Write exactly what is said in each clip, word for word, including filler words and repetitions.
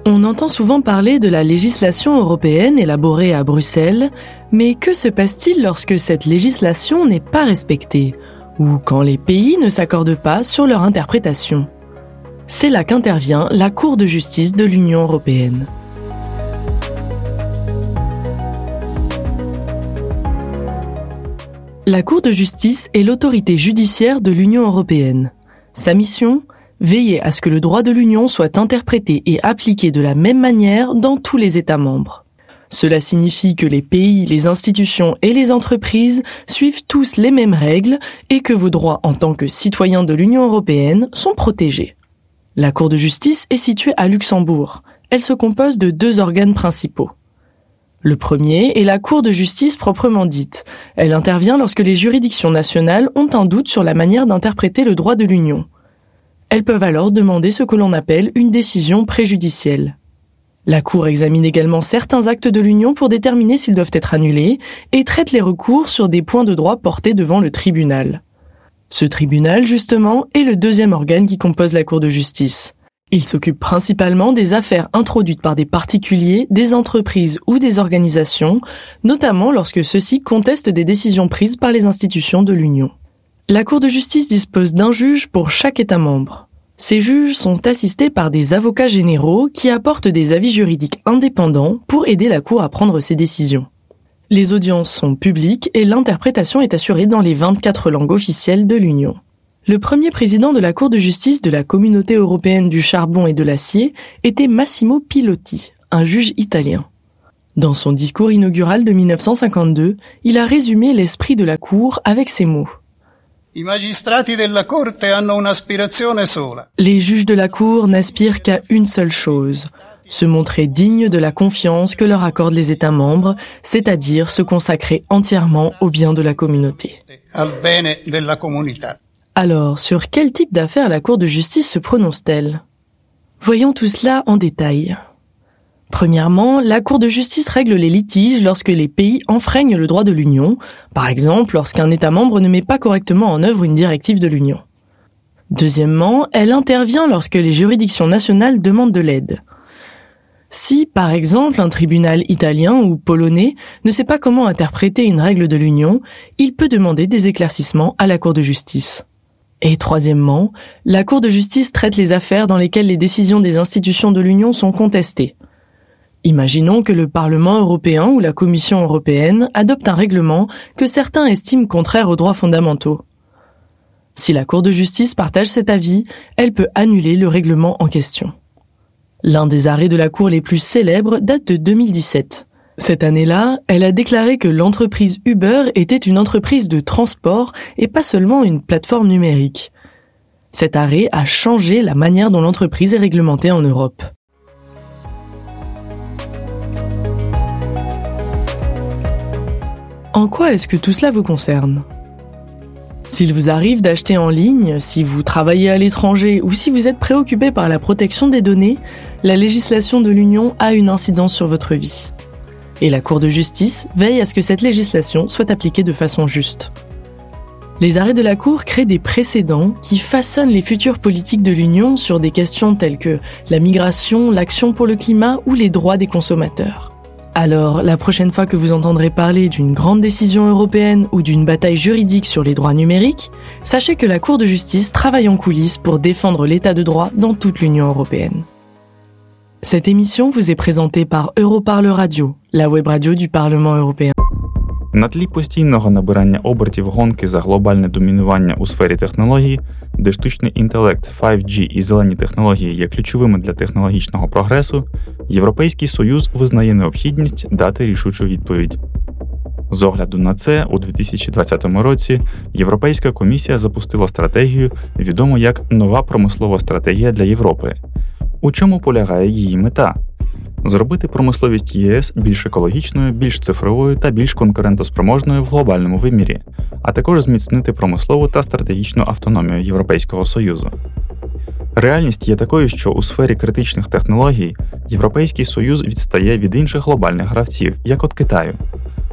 On entend souvent parler de la législation européenne élaborée à Bruxelles, mais que se passe-t-il lorsque cette législation n'est pas respectée, ou quand les pays ne s'accordent pas sur leur interprétation? C'est là qu'intervient la Cour de justice de l'Union européenne. La Cour de justice est l'autorité judiciaire de l'Union européenne. Sa mission ? Veiller à ce que le droit de l'Union soit interprété et appliqué de la même manière dans tous les États membres. Cela signifie que les pays, les institutions et les entreprises suivent tous les mêmes règles et que vos droits en tant que citoyens de l'Union européenne sont protégés. La Cour de justice est située à Luxembourg. Elle se compose de deux organes principaux. Le premier est la Cour de justice proprement dite. Elle intervient lorsque les juridictions nationales ont un doute sur la manière d'interpréter le droit de l'Union. Elles peuvent alors demander ce que l'on appelle une décision préjudicielle. La Cour examine également certains actes de l'Union pour déterminer s'ils doivent être annulés et traite les recours sur des points de droit portés devant le tribunal. Ce tribunal, justement, est le deuxième organe qui compose la Cour de justice. Il s'occupe principalement des affaires introduites par des particuliers, des entreprises ou des organisations, notamment lorsque ceux-ci contestent des décisions prises par les institutions de l'Union. La Cour de justice dispose d'un juge pour chaque État membre. Ces juges sont assistés par des avocats généraux qui apportent des avis juridiques indépendants pour aider la Cour à prendre ses décisions. Les audiences sont publiques et l'interprétation est assurée dans les vingt-quatre langues officielles de l'Union. Le premier président de la Cour de justice de la Communauté européenne du charbon et de l'acier était Massimo Pilotti, un juge italien. Dans son discours inaugural de mille neuf cent cinquante-deux, il a résumé l'esprit de la Cour avec ces mots. I magistrati della Corte hanno un'aspirazione sola. Les juges de la Cour n'aspirent qu'à une seule chose, se montrer dignes de la confiance que leur accordent les États membres, c'est-à-dire se consacrer entièrement au bien de la communauté. Al bene della comunità. Alors, sur quel type d'affaires la Cour de justice se prononce-t-elle? Voyons tout cela en détail. Premièrement, la Cour de justice règle les litiges lorsque les pays enfreignent le droit de l'Union, par exemple lorsqu'un État membre ne met pas correctement en œuvre une directive de l'Union. Deuxièmement, elle intervient lorsque les juridictions nationales demandent de l'aide. Si, par exemple, un tribunal italien ou polonais ne sait pas comment interpréter une règle de l'Union, il peut demander des éclaircissements à la Cour de justice. Et troisièmement, la Cour de justice traite les affaires dans lesquelles les décisions des institutions de l'Union sont contestées. Imaginons que le Parlement européen ou la Commission européenne adopte un règlement que certains estiment contraire aux droits fondamentaux. Si la Cour de justice partage cet avis, elle peut annuler le règlement en question. L'un des arrêts de la Cour les plus célèbres date de deux mille dix-sept. Cette année-là, elle a déclaré que l'entreprise Uber était une entreprise de transport et pas seulement une plateforme numérique. Cet arrêt a changé la manière dont l'entreprise est réglementée en Europe. En quoi est-ce que tout cela vous concerne ? S'il vous arrive d'acheter en ligne, si vous travaillez à l'étranger ou si vous êtes préoccupé par la protection des données, la législation de l'Union a une incidence sur votre vie. Et la Cour de justice veille à ce que cette législation soit appliquée de façon juste. Les arrêts de la Cour créent des précédents qui façonnent les futures politiques de l'Union sur des questions telles que la migration, l'action pour le climat ou les droits des consommateurs. Alors, la prochaine fois que vous entendrez parler d'une grande décision européenne ou d'une bataille juridique sur les droits numériques, sachez que la Cour de justice travaille en coulisses pour défendre l'état de droit dans toute l'Union européenne. Cette émission vous est présentée par Europarle Radio, la web radio du Parlement européen. На тлі постійного набирання обертів гонки за глобальне домінування у сфері технологій, де штучний інтелект, файв джі і зелені технології є ключовими для технологічного прогресу, Європейський Союз визнає необхідність дати рішучу відповідь. З огляду на це, у дві тисячі двадцятому році Європейська комісія запустила стратегію, відому як «Нова промислова стратегія для Європи». У чому полягає її мета? Зробити промисловість ЄС більш екологічною, більш цифровою та більш конкурентоспроможною в глобальному вимірі, а також зміцнити промислову та стратегічну автономію Європейського Союзу. Реальність є такою, що у сфері критичних технологій Європейський Союз відстає від інших глобальних гравців, як от Китаю.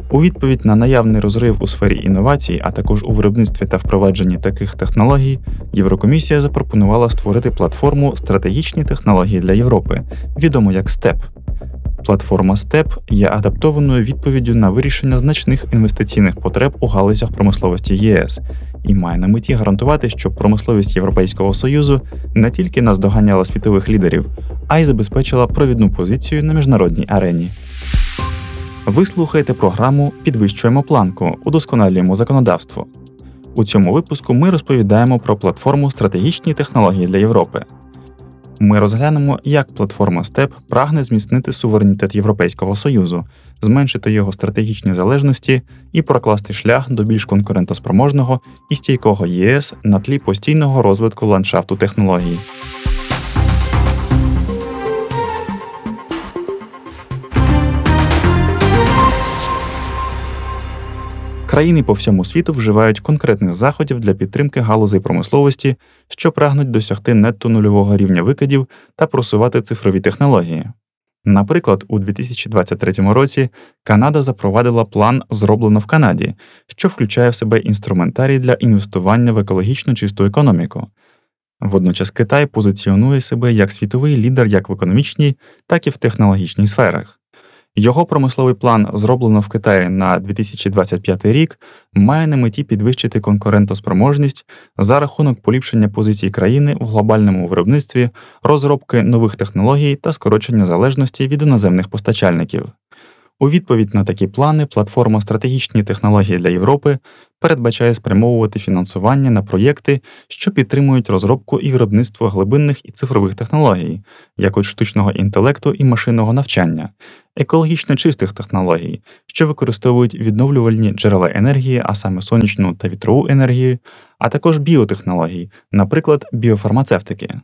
У відповідь на наявний розрив у сфері інновацій, а також у виробництві та впровадженні таких технологій, Єврокомісія запропонувала створити платформу «Стратегічні технології для Європи», відому як степ. Платформа степ є адаптованою відповіддю на вирішення значних інвестиційних потреб у галузях промисловості ЄС і має на меті гарантувати, щоб промисловість Європейського Союзу не тільки наздоганяла світових лідерів, а й забезпечила провідну позицію на міжнародній арені. Ви слухаєте програму «Підвищуємо планку. Удосконалюємо законодавство». У цьому випуску ми розповідаємо про платформу «Стратегічні технології для Європи». Ми розглянемо, як платформа степ прагне зміцнити суверенітет Європейського Союзу, зменшити його стратегічні залежності і прокласти шлях до більш конкурентоспроможного і стійкого ЄС на тлі постійного розвитку ландшафту технологій. Країни по всьому світу вживають конкретних заходів для підтримки галузей промисловості, що прагнуть досягти нетто нульового рівня викидів та просувати цифрові технології. Наприклад, у дві тисячі двадцять третьому році Канада запровадила план «Зроблено в Канаді», що включає в себе інструментарій для інвестування в екологічно чисту економіку. Водночас Китай позиціонує себе як світовий лідер як в економічній, так і в технологічній сферах. Його промисловий план «Зроблено в Китаї» на дві тисячі двадцять п'ятий рік має на меті підвищити конкурентоспроможність за рахунок поліпшення позицій країни в глобальному виробництві, розробки нових технологій та скорочення залежності від іноземних постачальників. У відповідь на такі плани платформа «Стратегічні технології для Європи» передбачає спрямовувати фінансування на проєкти, що підтримують розробку і виробництво глибинних і цифрових технологій, як от штучного інтелекту і машинного навчання, екологічно чистих технологій, що використовують відновлювальні джерела енергії, а саме сонячну та вітрову енергію, а також біотехнологій, наприклад, біофармацевтики.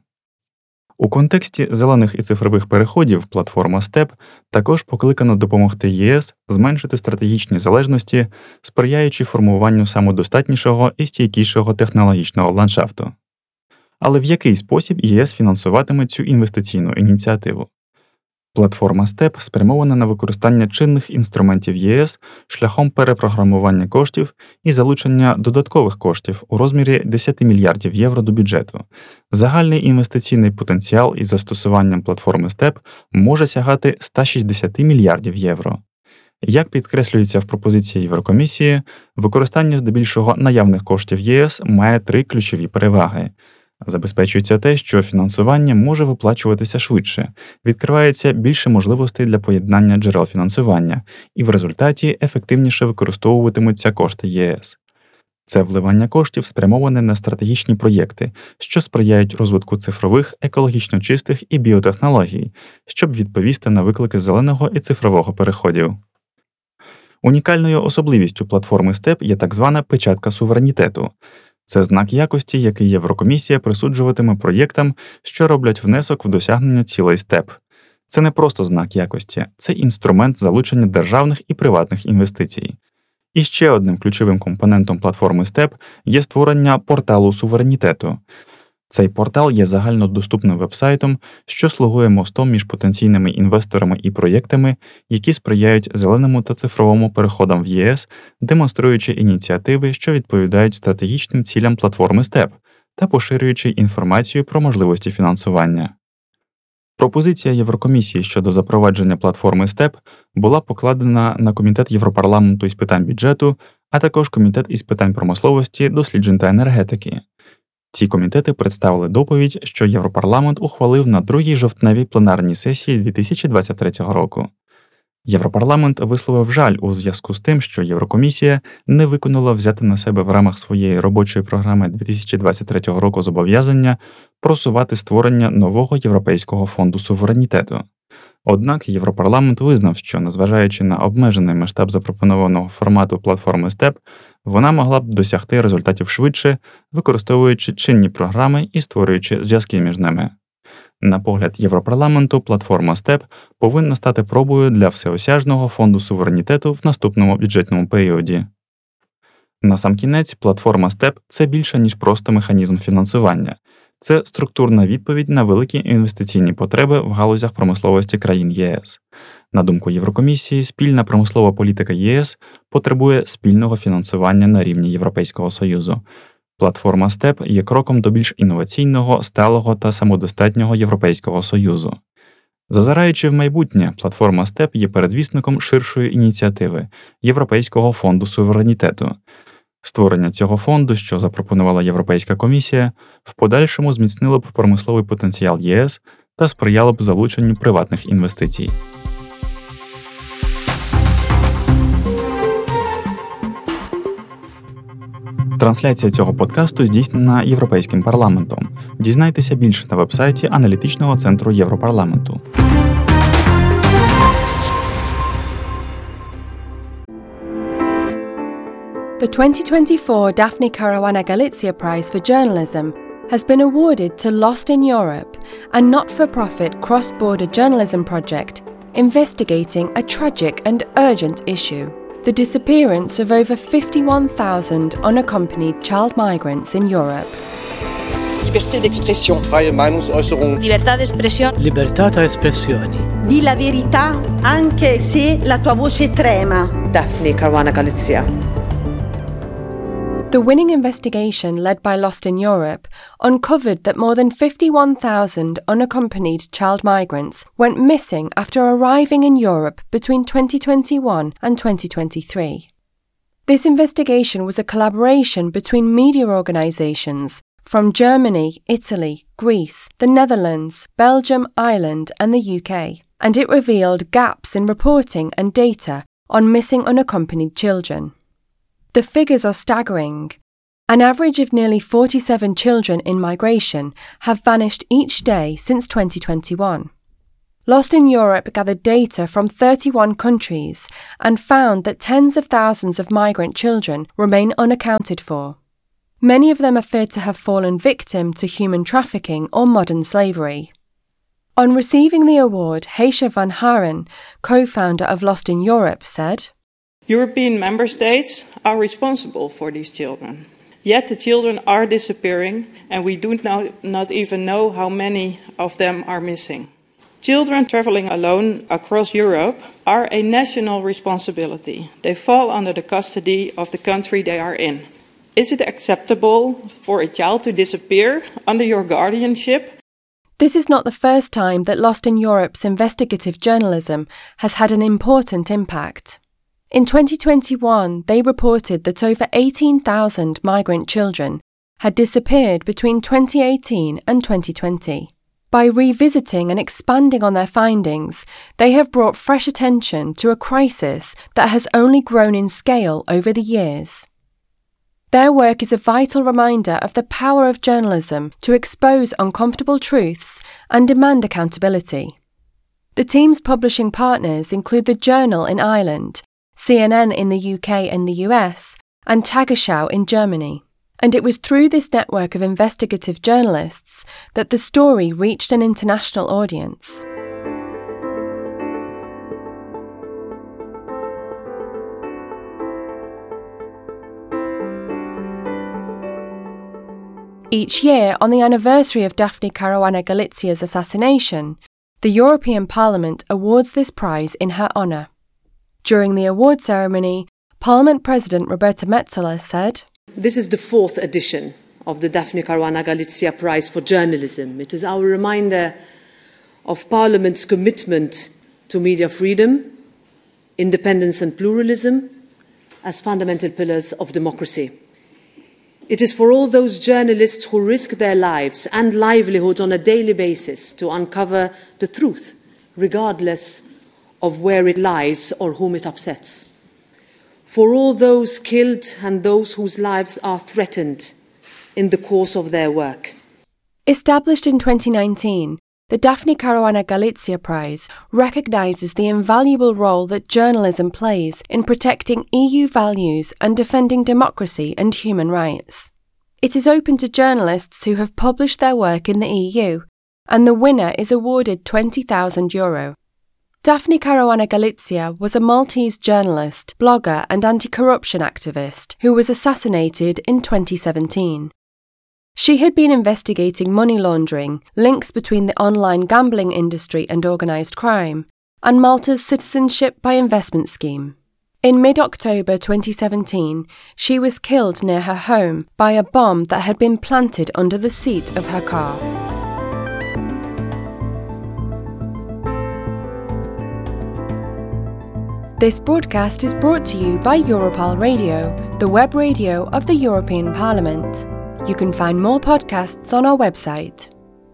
У контексті зелених і цифрових переходів платформа степ також покликана допомогти ЄС зменшити стратегічні залежності, сприяючи формуванню самодостатнішого і стійкішого технологічного ландшафту. Але в який спосіб ЄС фінансуватиме цю інвестиційну ініціативу? Платформа степ спрямована на використання чинних інструментів ЄС шляхом перепрограмування коштів і залучення додаткових коштів у розмірі десять мільярдів євро до бюджету. Загальний інвестиційний потенціал із застосуванням платформи степ може сягати сто шістдесят мільярдів євро. Як підкреслюється в пропозиції Єврокомісії, використання здебільшого наявних коштів ЄС має три ключові переваги. Забезпечується те, що фінансування може виплачуватися швидше, відкривається більше можливостей для поєднання джерел фінансування, і в результаті ефективніше використовуватимуться кошти ЄС. Це вливання коштів спрямоване на стратегічні проєкти, що сприяють розвитку цифрових, екологічно чистих і біотехнологій, щоб відповісти на виклики зеленого і цифрового переходів. Унікальною особливістю платформи степ є так звана печатка суверенітету. Це знак якості, який Єврокомісія присуджуватиме проєктам, що роблять внесок в досягнення цілей степ. Це не просто знак якості, це інструмент залучення державних і приватних інвестицій. І ще одним ключовим компонентом платформи степ є створення порталу суверенітету. Цей портал є загальнодоступним вебсайтом, що слугує мостом між потенційними інвесторами і проєктами, які сприяють зеленому та цифровому переходам в ЄС, демонструючи ініціативи, що відповідають стратегічним цілям платформи степ, та поширюючи інформацію про можливості фінансування. Пропозиція Єврокомісії щодо запровадження платформи степ була покладена на Комітет Європарламенту із питань бюджету, а також Комітет із питань промисловості, досліджень та енергетики. Ці комітети представили доповідь, що Європарламент ухвалив на другій жовтневій пленарній сесії дві тисячі двадцять третього року. Європарламент висловив жаль у зв'язку з тим, що Єврокомісія не виконала взяти на себе в рамах своєї робочої програми дві тисячі двадцять третього року зобов'язання просувати створення нового Європейського фонду суверенітету. Однак Європарламент визнав, що, незважаючи на обмежений масштаб запропонованого формату платформи степ, вона могла б досягти результатів швидше, використовуючи чинні програми і створюючи зв'язки між ними. На погляд Європарламенту, платформа степ повинна стати пробою для всеосяжного фонду суверенітету в наступному бюджетному періоді. Насамкінець, платформа степ – це більше, ніж просто механізм фінансування. Це структурна відповідь на великі інвестиційні потреби в галузях промисловості країн ЄС. На думку Єврокомісії, спільна промислова політика ЄС потребує спільного фінансування на рівні Європейського Союзу. Платформа степ є кроком до більш інноваційного, сталого та самодостатнього Європейського Союзу. Зазираючи в майбутнє, платформа степ є передвісником ширшої ініціативи – Європейського фонду суверенітету. Створення цього фонду, що запропонувала Європейська комісія, в подальшому зміцнило б промисловий потенціал ЄС та сприяло б залученню приватних інвестицій. Трансляція цього подкасту здійснена Європейським парламентом. Дізнайтеся більше на вебсайті аналітичного центру Європарламенту. The twenty twenty-four Daphne Caruana Galizia Prize for Journalism has been awarded to Lost in Europe, a not-for-profit cross-border journalism project investigating a tragic and urgent issue: the disappearance of over fifty-one thousand unaccompanied child migrants in Europe. Libertà d'espressione. Freie Meinungsäußerung. Libertà d'espressione. Libertà d'espressione. Di la verità anche se la tua voce trema. Daphne Caruana Galizia. The winning investigation, led by Lost in Europe, uncovered that more than fifty-one thousand unaccompanied child migrants went missing after arriving in Europe between twenty twenty-one and twenty twenty-three. This investigation was a collaboration between media organisations from Germany, Italy, Greece, the Netherlands, Belgium, Ireland and the U K, and it revealed gaps in reporting and data on missing unaccompanied children. The figures are staggering. An average of nearly forty-seven children in migration have vanished each day since twenty twenty-one. Lost in Europe gathered data from thirty-one countries and found that tens of thousands of migrant children remain unaccounted for. Many of them are feared to have fallen victim to human trafficking or modern slavery. On receiving the award, Heysha van Haren, co-founder of Lost in Europe, said, European member states are responsible for these children. Yet the children are disappearing and we do now not even know how many of them are missing. Children travelling alone across Europe are a national responsibility. They fall under the custody of the country they are in. Is it acceptable for a child to disappear under your guardianship? This is not the first time that Lost in Europe's investigative journalism has had an important impact. In twenty twenty-one, they reported that over eighteen thousand migrant children had disappeared between twenty eighteen and twenty twenty. By revisiting and expanding on their findings, they have brought fresh attention to a crisis that has only grown in scale over the years. Their work is a vital reminder of the power of journalism to expose uncomfortable truths and demand accountability. The team's publishing partners include The Journal in Ireland, C N N in the U K and the U S, and Tagesschau in Germany. And it was through this network of investigative journalists that the story reached an international audience. Each year, on the anniversary of Daphne Caruana Galizia's assassination, the European Parliament awards this prize in her honour. During the award ceremony, Parliament President Roberta Metsola said, This is the fourth edition of the Daphne Caruana Galizia Prize for Journalism. It is our reminder of Parliament's commitment to media freedom, independence and pluralism as fundamental pillars of democracy. It is for all those journalists who risk their lives and livelihoods on a daily basis to uncover the truth, regardless of where it lies or whom it upsets. For all those killed and those whose lives are threatened in the course of their work. Established in twenty nineteen, the Daphne Caruana Galizia Prize recognises the invaluable role that journalism plays in protecting E U values and defending democracy and human rights. It is open to journalists who have published their work in the E U, and the winner is awarded twenty thousand euro. Daphne Caruana Galizia was a Maltese journalist, blogger and anti-corruption activist who was assassinated in twenty seventeen. She had been investigating money laundering, links between the online gambling industry and organised crime, and Malta's citizenship by investment scheme. In mid-October twenty seventeen, she was killed near her home by a bomb that had been planted under the seat of her car. This broadcast is brought to you by Europol Radio, the web radio of the European Parliament. You can find more podcasts on our website.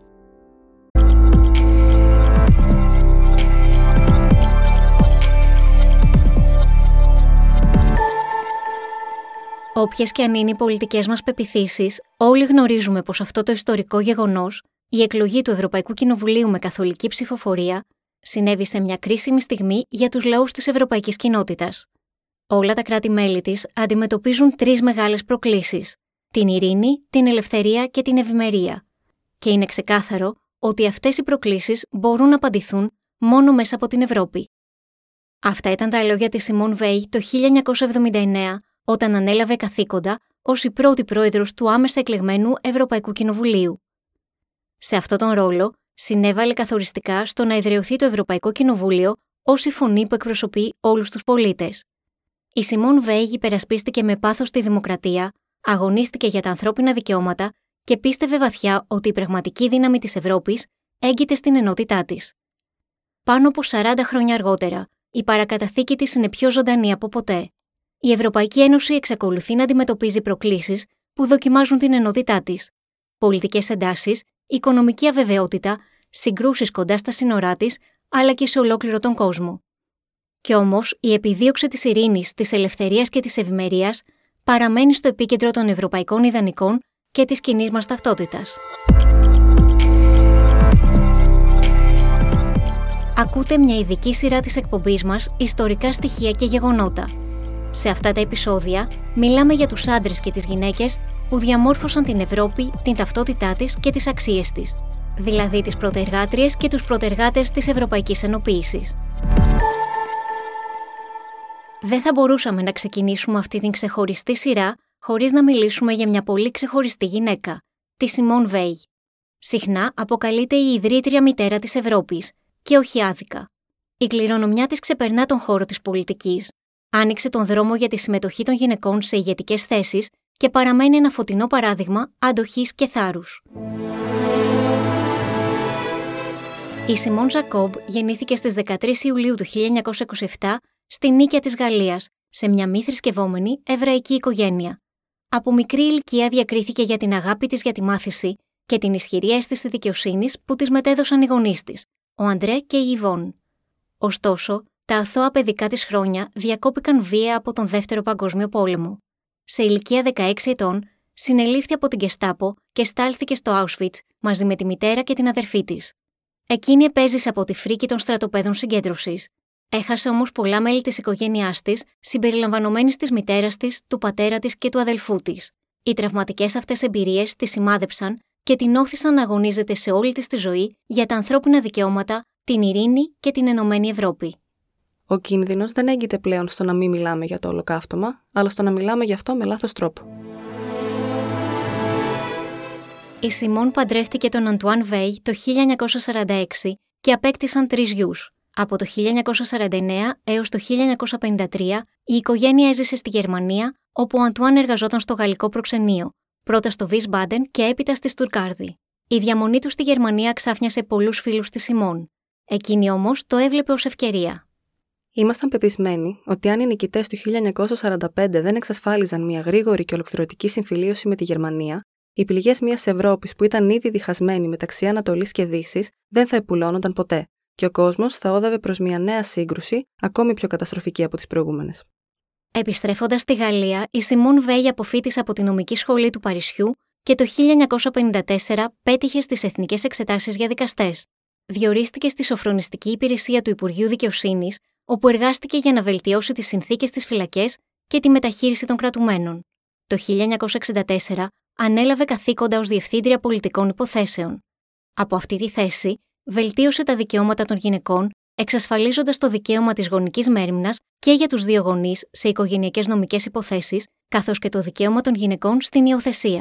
Όποιες και αν είναι οι πολιτικές μας πεποιθήσεις, όλοι γνωρίζουμε πως αυτό το ιστορικό γεγονός, η εκλογή του Ευρωπαϊκού Κοινοβουλίου με καθολική ψηφοφορία, συνέβη σε μια κρίσιμη στιγμή για τους λαούς της ευρωπαϊκής κοινότητας. Όλα τα κράτη-μέλη της αντιμετωπίζουν τρεις μεγάλες προκλήσεις: την ειρήνη, την ελευθερία και την ευημερία. Και είναι ξεκάθαρο ότι αυτές οι προκλήσεις μπορούν να απαντηθούν μόνο μέσα από την Ευρώπη. Αυτά ήταν τα λόγια της Σιμών Βέιλ το χίλια εννιακόσια εβδομήντα εννέα, όταν ανέλαβε καθήκοντα ως η πρώτη πρόεδρος του άμεσα εκλεγμένου Ευρωπαϊκού Κοινοβουλίου. Σε αυτόν τον ρόλο, συνέβαλε καθοριστικά στο να εδραιωθεί το Ευρωπαϊκό Κοινοβούλιο ως η φωνή που εκπροσωπεί όλους τους πολίτες. Η Σιμών Βέιλ υπερασπίστηκε με πάθος τη δημοκρατία, αγωνίστηκε για τα ανθρώπινα δικαιώματα και πίστευε βαθιά ότι η πραγματική δύναμη της Ευρώπης έγκυται στην ενότητά της. Πάνω από σαράντα χρόνια αργότερα, η παρακαταθήκη της είναι πιο ζωντανή από ποτέ. Η Ευρωπαϊκή Ένωση εξακολουθεί να αντιμετωπίζει προκλήσεις που δοκιμάζουν την ενότητά της. Πολιτικές εντάσεις, οικονομική αβεβαιότητα, συγκρούσεις κοντά στα σύνορά της, αλλά και σε ολόκληρο τον κόσμο. Κι όμως, η επιδίωξη της ειρήνης, της ελευθερίας και της ευημερίας παραμένει στο επίκεντρο των ευρωπαϊκών ιδανικών και της κοινής μας ταυτότητας. Ακούτε μια ειδική σειρά της εκπομπής μας «Ιστορικά στοιχεία και γεγονότα». Σε αυτά τα επεισόδια μιλάμε για τους άντρες και τις γυναίκες που διαμόρφωσαν την Ευρώπη, την ταυτότητά της και τις αξίες της, δηλαδή τις πρωτεργάτριες και τους πρωτεργάτες της Ευρωπαϊκής Ενοποίησης. Δεν θα μπορούσαμε να ξεκινήσουμε αυτή την ξεχωριστή σειρά χωρίς να μιλήσουμε για μια πολύ ξεχωριστή γυναίκα, τη Σιμών Βέιλ. Συχνά αποκαλείται η ιδρύτρια μητέρα της Ευρώπης, και όχι άδικα. Η κληρονομιά της ξεπερνά τον χώρο της πολιτικής. Άνοιξε τον δρόμο για τη συμμετοχή των γυναικών σε ηγετικές θέσεις και παραμένει ένα φωτεινό παράδειγμα αντοχής και θάρρους. Η Σιμών Ζακόμπ γεννήθηκε στις δεκατρείς Ιουλίου του χίλια εννιακόσια είκοσι επτά στη Νίκαια της Γαλλίας, σε μια μη θρησκευόμενη εβραϊκή οικογένεια. Από μικρή ηλικία διακρίθηκε για την αγάπη της για τη μάθηση και την ισχυρή αίσθηση δικαιοσύνης που της μετέδωσαν οι γονείς της, ο Αντρέ και η Ιβόν. Ωστόσο, τα αθώα παιδικά της χρόνια διακόπηκαν βία από τον Δεύτερο Παγκόσμιο Πόλεμο. Σε ηλικία δεκαέξι ετών, συνελήφθη από την Γκεστάπο και στάλθηκε στο Auschwitz μαζί με τη μητέρα και την αδερφή της. Εκείνη επέζησε από τη φρίκη των στρατοπέδων συγκέντρωσης. Έχασε όμως πολλά μέλη της οικογένειάς της, συμπεριλαμβανομένης της μητέρας της, του πατέρα της και του αδελφού της. Οι τραυματικές αυτές εμπειρίες τη σημάδεψαν και την όθησαν να αγωνίζεται σε όλη της τη ζωή για τα ανθρώπινα δικαιώματα, την ειρήνη και την ενωμένη Ευρώπη. Ο κίνδυνος δεν έγκυται πλέον στο να μην μιλάμε για το ολοκαύτωμα, αλλά στο να μιλάμε γι' αυτό με λάθος τρόπο. Η Σιμών παντρεύτηκε τον Αντουάν Βέιλ το χίλια εννιακόσια σαράντα έξι και απέκτησαν τρεις γιους. Από το χίλια εννιακόσια σαράντα εννέα έως το χίλια εννιακόσια πενήντα τρία η οικογένεια έζησε στη Γερμανία, όπου ο Αντουάν εργαζόταν στο γαλλικό προξενείο, πρώτα στο Βίσμπαντεν και έπειτα στη Στουργκάρδη. Η διαμονή του στη Γερμανία ξάφνιασε πολλούς φίλους της Σιμών. Εκείνη όμως το έβλεπε ως ευκαιρία. Ήμασταν πεπισμένοι ότι αν οι νικητές του χίλια εννιακόσια σαράντα πέντε δεν εξασφάλιζαν μια γρήγορη και ολοκληρωτική συμφιλίωση με τη Γερμανία, οι πληγές μιας Ευρώπης που ήταν ήδη διχασμένη μεταξύ Ανατολής και Δύσης δεν θα επουλώνονταν ποτέ, και ο κόσμος θα όδευε προς μια νέα σύγκρουση, ακόμη πιο καταστροφική από τις προηγούμενες. Επιστρέφοντας στη Γαλλία, η Σιμών Βέιλ αποφοίτησε από τη νομική σχολή του Παρισιού και το χίλια εννιακόσια πενήντα τέσσερα πέτυχε στις εθνικές εξετάσεις για δικαστές. Διορίστηκε στη σοφρονιστική υπηρεσία του Υπουργείου Δικαιοσύνης, όπου εργάστηκε για να βελτιώσει τις συνθήκες στις φυλακές και τη μεταχείριση των κρατουμένων. Το χίλια εννιακόσια εξήντα τέσσερα ανέλαβε καθήκοντα ως Διευθύντρια Πολιτικών Υποθέσεων. Από αυτή τη θέση, βελτίωσε τα δικαιώματα των γυναικών, εξασφαλίζοντας το δικαίωμα της γονικής μέριμνας και για τους δύο γονείς σε οικογενειακές νομικές υποθέσεις, καθώς και το δικαίωμα των γυναικών στην υιοθεσία.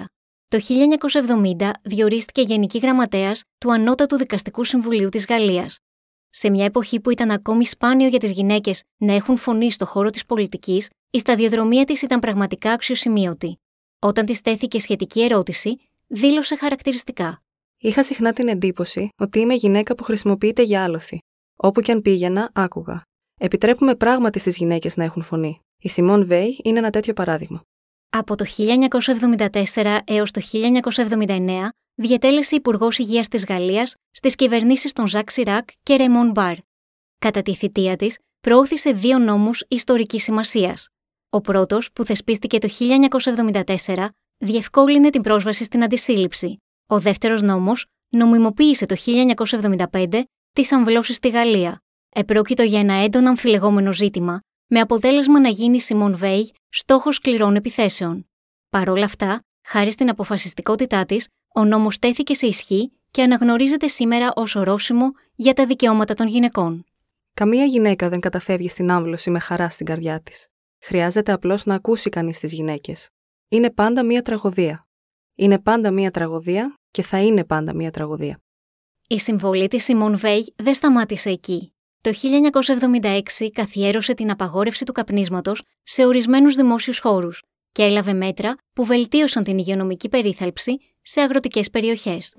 Το χίλια εννιακόσια εβδομήντα διορίστηκε Γενική Γραμματέας του Ανώτατου Δικαστικού Συμβουλίου της Γαλλίας. Σε μια εποχή που ήταν ακόμη σπάνιο για τις γυναίκες να έχουν φωνή στο χώρο της πολιτικής, η σταδιοδρομία της ήταν πραγματικά αξιοσημείωτη. Όταν της τέθηκε σχετική ερώτηση, δήλωσε χαρακτηριστικά: «Είχα συχνά την εντύπωση ότι είμαι γυναίκα που χρησιμοποιείται για άλοθη. Όπου κι αν πήγαινα, άκουγα. Επιτρέπουμε πράγματι στις γυναίκες να έχουν φωνή. Η Σιμών Βέι είναι ένα τέτοιο παράδειγμα». Από το χίλια εννιακόσια εβδομήντα τέσσερα έως το χίλια εννιακόσια εβδομήντα εννέα διετέλεσε Υπουργός Υγείας της Γαλλίας στις κυβερνήσεις των Ζακ Σιράκ και Ρεϊμόν Μπαρ. Κατά τη θητεία της, προώθησε δύο νόμους ιστορικής σημασίας. Ο πρώτος, που θεσπίστηκε το χίλια εννιακόσια εβδομήντα τέσσερα, διευκόλυνε την πρόσβαση στην αντισύλληψη. Ο δεύτερος νόμος νομιμοποίησε το χίλια εννιακόσια εβδομήντα πέντε τις αμβλώσεις στη Γαλλία. Επρόκειτο για ένα έντονα αμφιλεγόμενο ζήτημα, με αποτέλεσμα να γίνει η Σιμών Βέι στόχος σκληρών επιθέσεων. Παρ' όλα αυτά, χάρη στην αποφασιστικότητά της, ο νόμος τέθηκε σε ισχύ και αναγνωρίζεται σήμερα ως ορόσημο για τα δικαιώματα των γυναικών. Καμία γυναίκα δεν καταφεύγει στην άμβλωση με χαρά στην καρδιά της. Χρειάζεται απλώς να ακούσει κανείς τις γυναίκες. Είναι πάντα μία τραγωδία. Είναι πάντα μία τραγωδία και θα είναι πάντα μία τραγωδία. Η συμβολή της Σιμών Βέι δεν σταμάτησε εκεί. Το χίλια εννιακόσια εβδομήντα έξι καθιέρωσε την απαγόρευση του καπνίσματος σε ορισμένους δημόσιους χώρους και έλαβε μέτρα που βελτίωσαν την υγειονομική περίθαλψη σε αγροτικές περιοχές.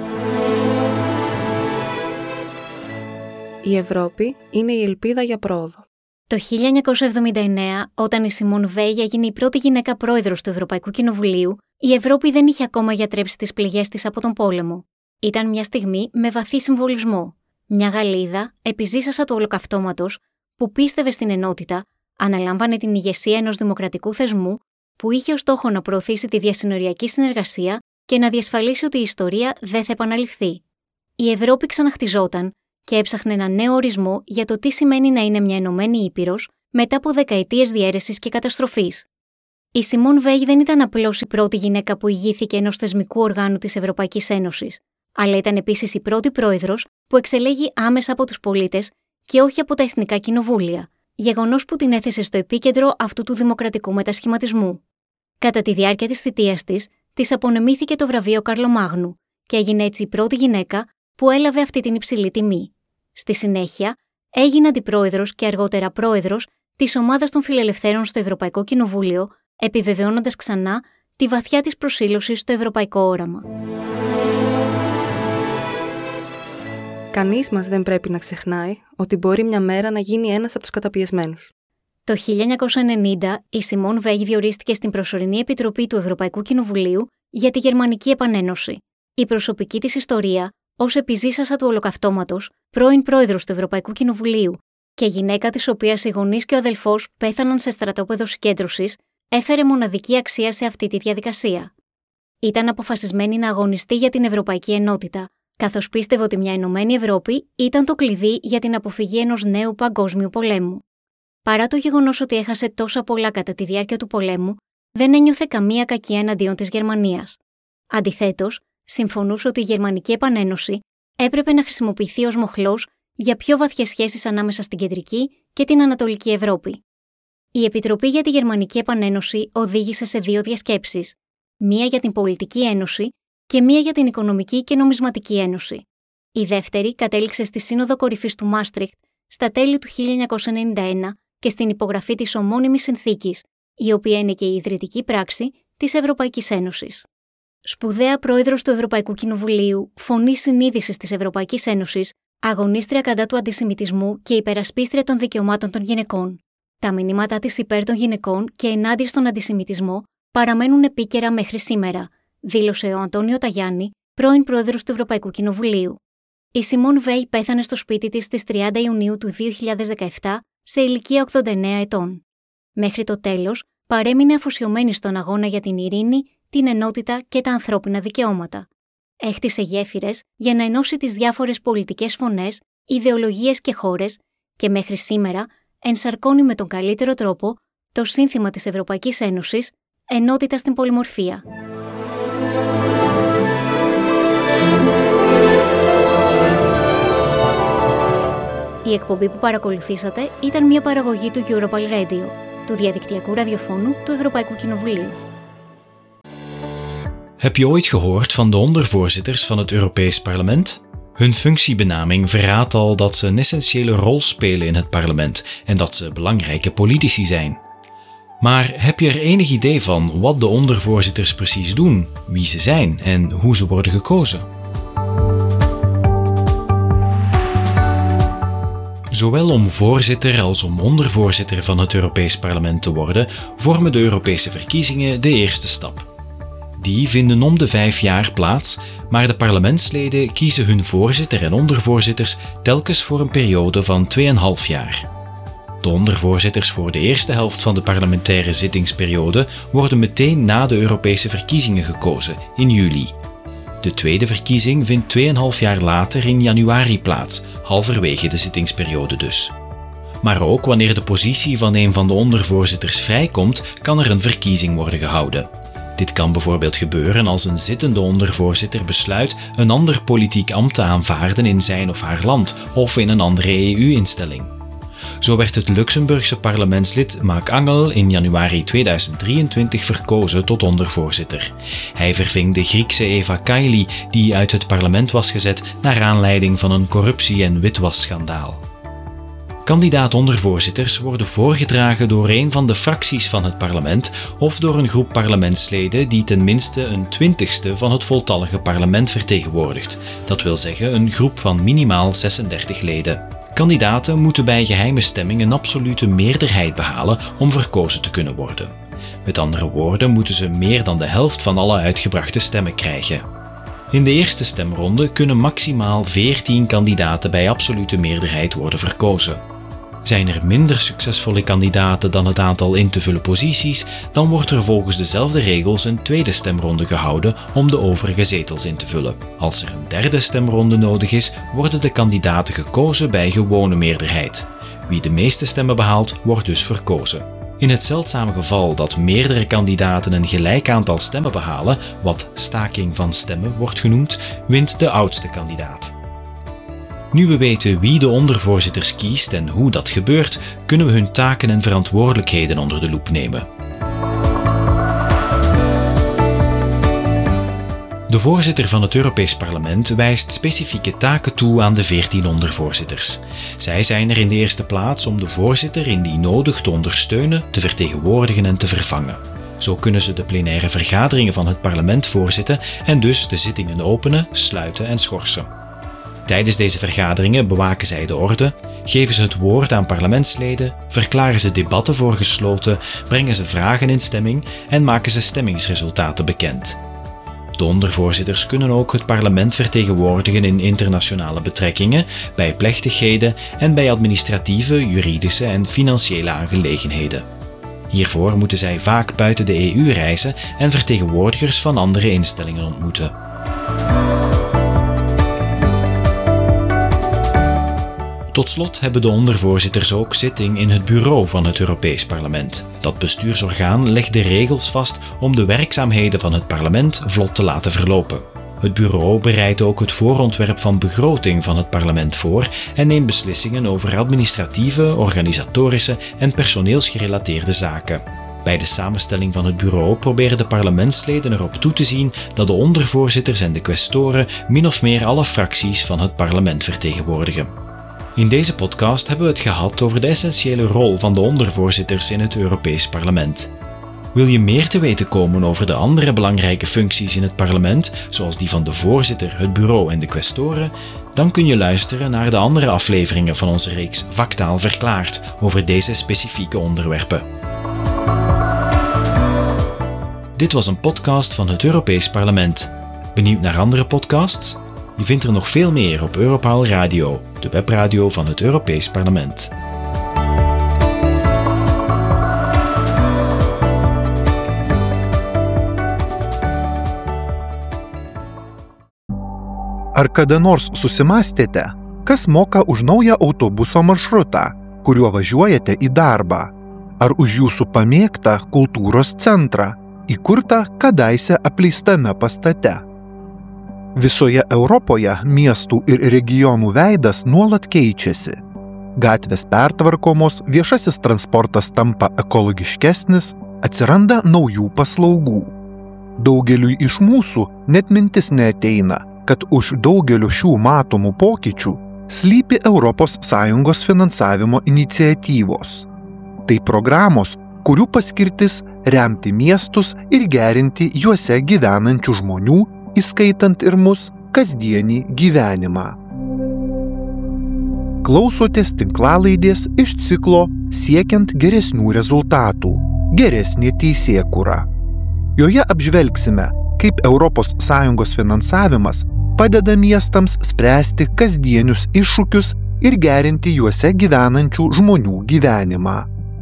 Η Ευρώπη είναι η ελπίδα για πρόοδο. Το χίλια εννιακόσια εβδομήντα εννέα, όταν η Σιμών Βέι έγινε η πρώτη γυναίκα πρόεδρος του Ευρωπαϊκού Κοινοβουλίου, η Ευρώπη δεν είχε ακόμα γιατρέψει τις πληγές της από τον πόλεμο. Ήταν μια στιγμή με βαθύ συμβολισμό. Μια Γαλλίδα, επιζήσασα του ολοκαυτώματος, που πίστευε στην ενότητα, αναλάμβανε την ηγεσία ενός δημοκρατικού θεσμού που είχε ως στόχο να προωθήσει τη διασυνοριακή συνεργασία και να διασφαλίσει ότι η ιστορία δεν θα επαναληφθεί. Η Ευρώπη ξαναχτιζόταν και έψαχνε ένα νέο ορισμό για το τι σημαίνει να είναι μια ενωμένη ήπειρος μετά από δεκαετίες διαίρεσης και καταστροφής. Η Σιμών Βέι δεν ήταν απλώς η πρώτη γυναίκα που ηγήθηκε ενός θεσμικού οργάνου της Ευρωπαϊκής Ένωσης, αλλά ήταν επίσης η πρώτη πρόεδρος που εξελέγει άμεσα από τους πολίτες και όχι από τα εθνικά κοινοβούλια, γεγονός που την έθεσε στο επίκεντρο αυτού του δημοκρατικού μετασχηματισμού. Κατά τη διάρκεια της θητείας της, της απονεμήθηκε το βραβείο Καρλομάγνου και έγινε έτσι η πρώτη γυναίκα που έλαβε αυτή την υψηλή τιμή. Στη συνέχεια, έγινε αντιπρόεδρος και αργότερα πρόεδρος της ομάδας των φιλελευθέρων στο Ευρωπαϊκό Κοινοβούλιο, επιβεβαιώνοντας ξανά τη βαθιά της προσήλωση στο ευρωπαϊκό όραμα. Κανείς μας δεν πρέπει να ξεχνάει ότι μπορεί μια μέρα να γίνει ένας από τους καταπιεσμένους. Το χίλια εννιακόσια ενενήντα, η Σιμών Βέι διορίστηκε στην προσωρινή επιτροπή του Ευρωπαϊκού Κοινοβουλίου για τη Γερμανική Επανένωση. Η προσωπική της ιστορία, ως επιζήσασα του ολοκαυτώματος, πρώην πρόεδρος του Ευρωπαϊκού Κοινοβουλίου και γυναίκα της οποίας οι γονείς και ο αδελφός πέθαναν σε στρατόπεδο συγκέντρωσης, έφερε μοναδική αξία σε αυτή τη διαδικασία. Ήταν αποφασισμένη να αγωνιστεί για την ευρωπαϊκή ενότητα, καθώς πίστευε ότι μια ενωμένη Ευρώπη ήταν το κλειδί για την αποφυγή ενός νέου παγκόσμιου πολέμου. Παρά το γεγονός ότι έχασε τόσα πολλά κατά τη διάρκεια του πολέμου, δεν ένιωθε καμία κακία εναντίον της Γερμανίας. Αντιθέτως, συμφωνούσε ότι η Γερμανική Επανένωση έπρεπε να χρησιμοποιηθεί ως μοχλός για πιο βαθιές σχέσεις ανάμεσα στην Κεντρική και την Ανατολική Ευρώπη. Η Επιτροπή για τη Γερμανική Επανένωση οδήγησε σε δύο διασκέψεις, μία για την Πολιτική Ένωση και μία για την Οικονομική και Νομισματική Ένωση. Η δεύτερη κατέληξε στη Σύνοδο Κορυφής του Μάστριχτ στα τέλη του χίλια εννιακόσια ενενήντα ένα και στην υπογραφή της ομώνυμης συνθήκης, η οποία είναι και η ιδρυτική πράξη της Ευρωπαϊκής Ένωσης. Σπουδαία πρόεδρος του Ευρωπαϊκού Κοινοβουλίου, φωνή συνείδησης της Ευρωπαϊκής Ένωσης, αγωνίστρια κατά του αντισημιτισμού και υπερασπίστρια των δικαιωμάτων των γυναικών. Τα μηνύματά της υπέρ των γυναικών και ενάντια στον αντισημιτισμό παραμένουν επίκαιρα μέχρι σήμερα, δήλωσε ο Αντώνιο Ταγιάννη, πρώην πρόεδρος του Ευρωπαϊκού Κοινοβουλίου. Η Σιμών Βέι πέθανε στο σπίτι της στις τριάντα Ιουνίου του δύο χιλιάδες δεκαεπτά σε ηλικία ογδόντα εννέα ετών. Μέχρι το τέλος, παρέμεινε αφοσιωμένη στον αγώνα για την ειρήνη, την ενότητα και τα ανθρώπινα δικαιώματα. Έχτισε γέφυρες για να ενώσει τις διάφορες πολιτικές φωνές, ιδεολογίες και χώρες και μέχρι σήμερα ενσαρκώνει με τον καλύτερο τρόπο το σύνθημα της Ευρωπαϊκής Ένωσης «Ενότητα στην πολυμορφία». Η εκπομπή που παρακολουθήσατε ήταν μια παραγωγή του Europal Radio, του διαδικτυακού ραδιοφώνου του Ευρωπαϊκού Κοινοβουλίου. Heb je ooit gehoord van de ondervoorzitters van het Europees Parlement? Hun functiebenaming verraadt al dat ze een essentiële rol spelen in het parlement en dat ze belangrijke politici zijn. Maar heb je er enig idee van wat de ondervoorzitters precies doen, wie ze zijn en hoe ze worden gekozen? Zowel om voorzitter als om ondervoorzitter van het Europees Parlement te worden, vormen de Europese verkiezingen de eerste stap. Die vinden om de vijf jaar plaats, maar de parlementsleden kiezen hun voorzitter en ondervoorzitters telkens voor een periode van tweeënhalf jaar. De ondervoorzitters voor de eerste helft van de parlementaire zittingsperiode worden meteen na de Europese verkiezingen gekozen, in juli. De tweede verkiezing vindt tweeënhalf jaar later in januari plaats, halverwege de zittingsperiode dus. Maar ook wanneer de positie van een van de ondervoorzitters vrijkomt, kan er een verkiezing worden gehouden. Dit kan bijvoorbeeld gebeuren als een zittende ondervoorzitter besluit een ander politiek ambt te aanvaarden in zijn of haar land of in een andere E U-instelling. Zo werd het Luxemburgse parlementslid Marc Angel in januari tweeduizend drieëntwintig verkozen tot ondervoorzitter. Hij verving de Griekse Eva Kaili, die uit het parlement was gezet naar aanleiding van een corruptie- en witwasschandaal. Kandidaat-ondervoorzitters worden voorgedragen door een van de fracties van het parlement of door een groep parlementsleden die tenminste een twintigste van het voltallige parlement vertegenwoordigt. Dat wil zeggen een groep van minimaal zesendertig leden. Kandidaten moeten bij geheime stemming een absolute meerderheid behalen om verkozen te kunnen worden. Met andere woorden moeten ze meer dan de helft van alle uitgebrachte stemmen krijgen. In de eerste stemronde kunnen maximaal veertien kandidaten bij absolute meerderheid worden verkozen. Zijn er minder succesvolle kandidaten dan het aantal in te vullen posities, dan wordt er volgens dezelfde regels een tweede stemronde gehouden om de overige zetels in te vullen. Als er een derde stemronde nodig is, worden de kandidaten gekozen bij gewone meerderheid. Wie de meeste stemmen behaalt, wordt dus verkozen. In het zeldzame geval dat meerdere kandidaten een gelijk aantal stemmen behalen, wat staking van stemmen wordt genoemd, wint de oudste kandidaat. Nu we weten wie de ondervoorzitters kiest en hoe dat gebeurt, kunnen we hun taken en verantwoordelijkheden onder de loep nemen. De voorzitter van het Europees Parlement wijst specifieke taken toe aan de veertien ondervoorzitters. Zij zijn er in de eerste plaats om de voorzitter indien nodig te ondersteunen, te vertegenwoordigen en te vervangen. Zo kunnen ze de plenaire vergaderingen van het parlement voorzitten en dus de zittingen openen, sluiten en schorsen. Tijdens deze vergaderingen bewaken zij de orde, geven ze het woord aan parlementsleden, verklaren ze debatten voor gesloten, brengen ze vragen in stemming en maken ze stemmingsresultaten bekend. De ondervoorzitters kunnen ook het parlement vertegenwoordigen in internationale betrekkingen, bij plechtigheden en bij administratieve, juridische en financiële aangelegenheden. Hiervoor moeten zij vaak buiten de E U reizen en vertegenwoordigers van andere instellingen ontmoeten. Tot slot hebben de ondervoorzitters ook zitting in het bureau van het Europees Parlement. Dat bestuursorgaan legt de regels vast om de werkzaamheden van het parlement vlot te laten verlopen. Het bureau bereidt ook het voorontwerp van begroting van het parlement voor en neemt beslissingen over administratieve, organisatorische en personeelsgerelateerde zaken. Bij de samenstelling van het bureau proberen de parlementsleden erop toe te zien dat de ondervoorzitters en de quaestoren min of meer alle fracties van het parlement vertegenwoordigen. In deze podcast hebben we het gehad over de essentiële rol van de ondervoorzitters in het Europees Parlement. Wil je meer te weten komen over de andere belangrijke functies in het parlement, zoals die van de voorzitter, het bureau en de quaestoren, dan kun je luisteren naar de andere afleveringen van onze reeks Vaktaal Verklaard over deze specifieke onderwerpen. Dit was een podcast van het Europees Parlement. Benieuwd naar andere podcasts? Je vindt er nog veel meer op Europaal Radio, de webradio van het Europees Parlement. Ar kada nors susimąstėte, kas moka už naują autobuso maršrutą, kuriuo važiuojate į darbą, ar už jūsų pamėgtą kultūros centrą, įkurtą kadaise apleistame pastate? Visoje Europoje miestų ir regionų veidas nuolat keičiasi. Gatvės pertvarkomos, viešasis transportas tampa ekologiškesnis, atsiranda naujų paslaugų. Daugeliui iš mūsų net mintis neateina, kad už daugelio šių matomų pokyčių slypi Europos Sąjungos finansavimo iniciatyvos. Tai programos, kurių paskirtis remti miestus ir gerinti juose gyvenančių žmonių, įskaitant ir mus, kasdienį gyvenimą. Klausotės tinklalaidės iš ciklo Siekiant geresnių rezultatų – geresnė teisėkūra. Joje apžvelgsime, kaip Europos Sąjungos finansavimas padeda miestams spręsti kasdienius iššūkius ir gerinti juose gyvenančių žmonių gyvenimą.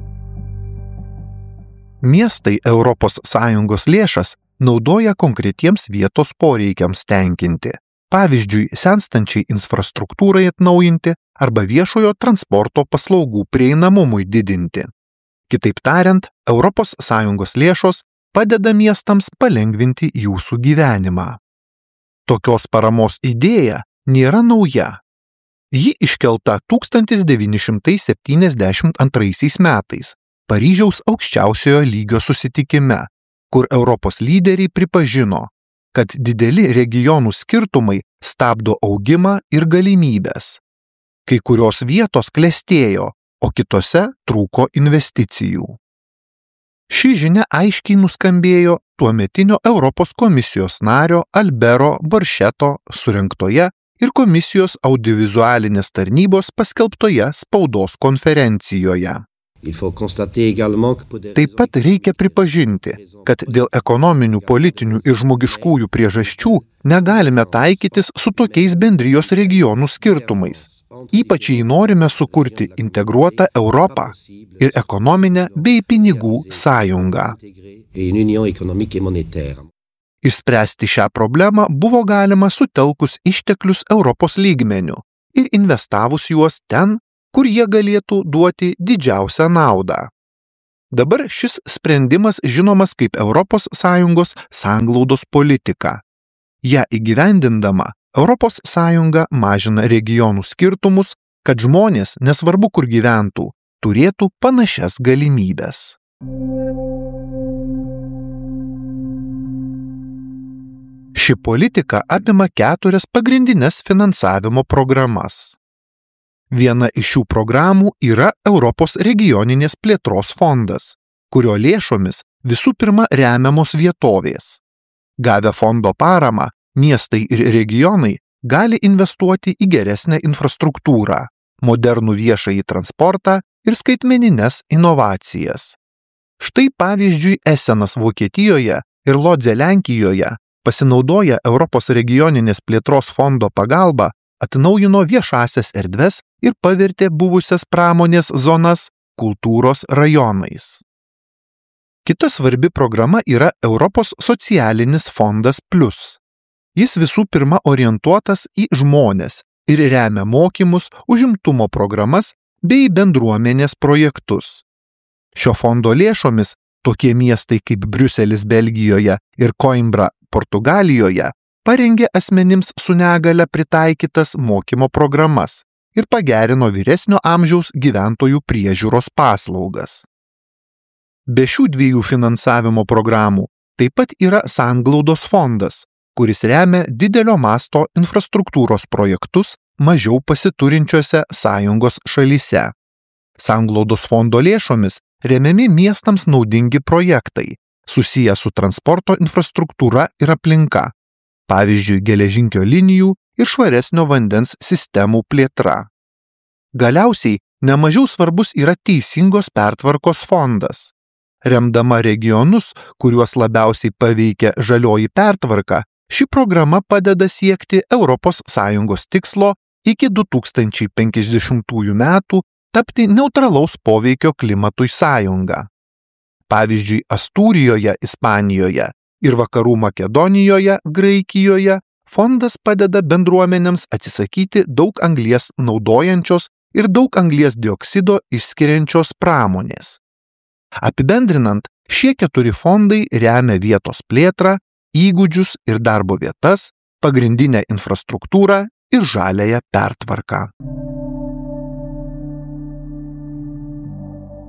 Miestai Europos Sąjungos lėšas naudoja konkretiems vietos poreikiams tenkinti, pavyzdžiui, senstančiai infrastruktūrai atnaujinti arba viešojo transporto paslaugų prieinamumui didinti. Kitaip tariant, Europos Sąjungos lėšos padeda miestams palengvinti jūsų gyvenimą. Tokios paramos idėja nėra nauja. Ji iškelta tūkstantis devyni šimtai septyniasdešimt antraisiais metais Paryžiaus aukščiausiojo lygio susitikime, kur Europos lyderiai pripažino, kad dideli regionų skirtumai stabdo augimą ir galimybės. Kai kurios vietos klestėjo, o kitose trūko investicijų. Ši žinia aiškiai nuskambėjo tuometinio Europos komisijos nario Albero Boršeto surengtoje ir komisijos audiovizualinės tarnybos paskelbtoje spaudos konferencijoje. Taip pat reikia pripažinti, kad dėl ekonominių, politinių ir žmogiškųjų priežasčių negalime taikytis su tokiais bendrijos regionų skirtumais, ypač jei norime sukurti integruotą Europą ir ekonominę bei pinigų sąjungą. Išspręsti šią problemą buvo galima sutelkus išteklius Europos lygmeniu ir investavus juos ten, kur jie galėtų duoti didžiausią naudą. Dabar šis sprendimas žinomas kaip Europos Sąjungos sanglaudos politika. Ja įgyvendindama, Europos Sąjunga mažina regionų skirtumus, kad žmonės, nesvarbu kur gyventų, turėtų panašias galimybės. Ši politika apima keturias pagrindines finansavimo programas. Viena iš šių programų yra Europos regioninės plėtros fondas, kurio lėšomis visų pirma remiamos vietovės. Gavę fondo paramą, miestai ir regionai gali investuoti į geresnę infrastruktūrą, modernų viešąjį transportą ir skaitmenines inovacijas. Štai pavyzdžiui Esenas Vokietijoje ir Lodzė Lenkijoje pasinaudoję Europos regioninės plėtros fondo pagalba atnaujino viešąsias erdves ir pavertė buvusias pramonės zonas kultūros rajonais. Kita svarbi programa yra Europos socialinis fondas Plus. Jis visų pirma orientuotas į žmones ir remia mokymus, užimtumo programas bei bendruomenės projektus. Šio fondo lėšomis tokie miestai kaip Briuselis Belgijoje ir Koimbra Portugalijoje parengė asmenims su negale pritaikytas mokymo programas ir pagerino vyresnio amžiaus gyventojų priežiūros paslaugas. Be šių dviejų finansavimo programų taip pat yra sanglaudos fondas, kuris remia didelio masto infrastruktūros projektus mažiau pasiturinčiose sąjungos šalyse. Sanglaudos fondo lėšomis remiami miestams naudingi projektai, susiję su transporto infrastruktūra ir aplinka, pavyzdžiui, geležinkelio linijų ir švaresnio vandens sistemų plėtra. Galiausiai, nemažiau svarbus yra teisingos pertvarkos fondas. Remdama regionus, kuriuos labiausiai paveikia žalioji pertvarka, ši programa padeda siekti Europos Sąjungos tikslo iki du tūkstančiai penkiasdešimtųjų metų tapti neutralaus poveikio klimatui sąjunga. Pavyzdžiui, Astūrijoje, Ispanijoje ir Vakarų Makedonijoje, Graikijoje fondas padeda bendruomenėms atsisakyti daug anglies naudojančios ir daug anglies dioksido išskiriančios pramonės. Apibendrinant, šie keturi fondai remia vietos plėtrą, įgūdžius ir darbo vietas, pagrindinę infrastruktūrą ir žaliąją pertvarką.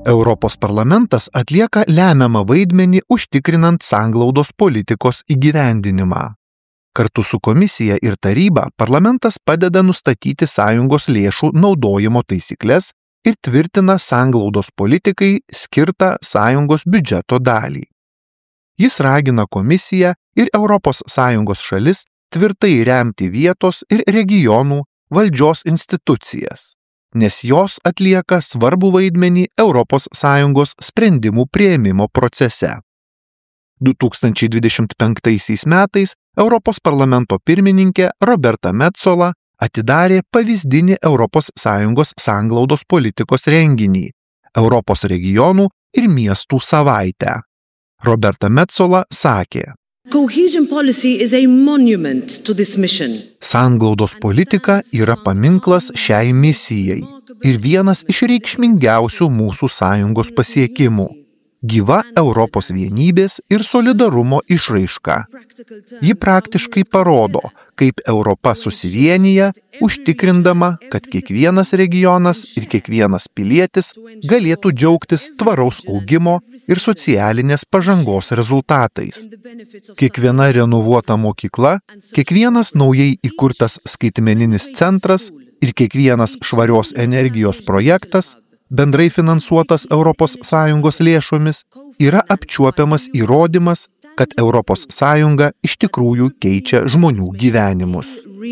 Europos parlamentas atlieka lemiamą vaidmenį užtikrinant sanglaudos politikos įgyvendinimą. Kartu su komisija ir taryba parlamentas padeda nustatyti sąjungos lėšų naudojimo taisyklės ir tvirtina sanglaudos politikai skirtą sąjungos biudžeto dalį. Jis ragina komisiją ir Europos Sąjungos šalis tvirtai remti vietos ir regionų valdžios institucijas, nes jos atlieka svarbų vaidmenį Europos Sąjungos sprendimų priėmimo procese. du tūkstančiai dvidešimt penktaisiais metais Europos parlamento pirmininkė Roberta Metsola atidarė pavyzdinį Europos Sąjungos sanglaudos politikos renginį – Europos regionų ir miestų savaitę. Roberta Metsola sakė: Cohesion policy is a monument to this mission. Sanglaudos politika yra paminklas šiai misijai ir vienas iš reikšmingiausių mūsų sąjungos pasiekimų – gyva Europos vienybės ir solidarumo išraiška. Ji praktiškai parodo, kaip Europa susivienyja, užtikrindama, kad kiekvienas regionas ir kiekvienas pilietis galėtų džiaugtis tvaraus augimo ir socialinės pažangos rezultatais. Kiekviena renovuota mokykla, kiekvienas naujai įkurtas skaitmeninis centras ir kiekvienas švarios energijos projektas, bendrai finansuotas Europos Sąjungos lėšomis, yra apčiuopiamas įrodymas, kad Europos Sąjunga iš tikrųjų keičia žmonių gyvenimus.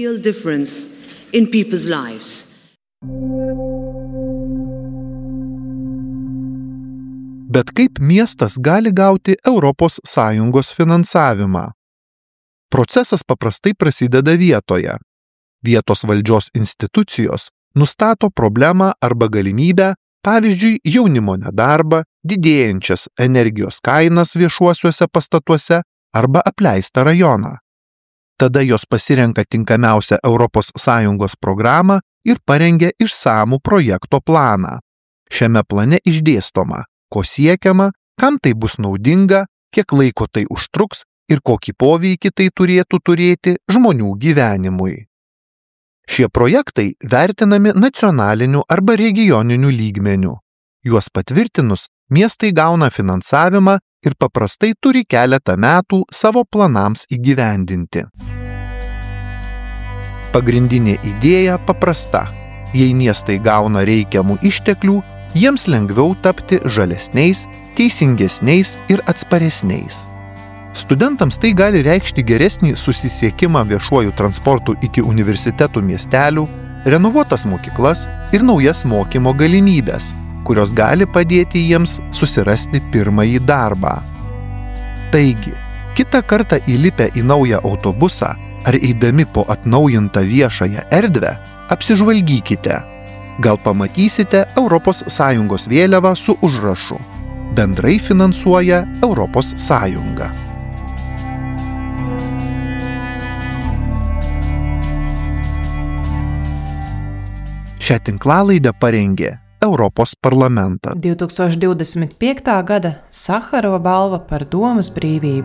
Bet kaip miestas gali gauti Europos Sąjungos finansavimą? Procesas paprastai prasideda vietoje. Vietos valdžios institucijos nustato problemą arba galimybę, pavyzdžiui, jaunimo nedarbą, didėjančias energijos kainas viešuosiuose pastatuose arba apleistą rajoną. Tada jos pasirenka tinkamiausią Europos Sąjungos programą ir parengia išsamų projekto planą. Šiame plane išdėstoma, ko siekiama, kam tai bus naudinga, kiek laiko tai užtruks ir kokį poveikį tai turėtų turėti žmonių gyvenimui. Šie projektai vertinami nacionaliniu arba regioniniu lygmeniu. Juos patvirtinus, miestai gauna finansavimą ir paprastai turi keletą metų savo planams įgyvendinti. Pagrindinė idėja paprasta. Jei miestai gauna reikiamų išteklių, jiems lengviau tapti žalesniais, teisingesniais ir atsparesniais. Studentams tai gali reikšti geresnį susisiekimą viešuoju transportu iki universitetų miestelių, renovuotas mokyklas ir naujas mokymo galimybės, kurios gali padėti jiems susirasti pirmąjį darbą. Taigi, kitą kartą įlipę į naują autobusą ar eidami po atnaujintą viešąją erdvę, apsižvalgykite. Gal pamatysite Europos Sąjungos vėliavą su užrašu: bendrai finansuoja Europos Sąjunga. Šią tinklalaidę parengė Europos parlamentas. du tūkstoši divdesmit piekta gada Saharova balva par domas brīvību.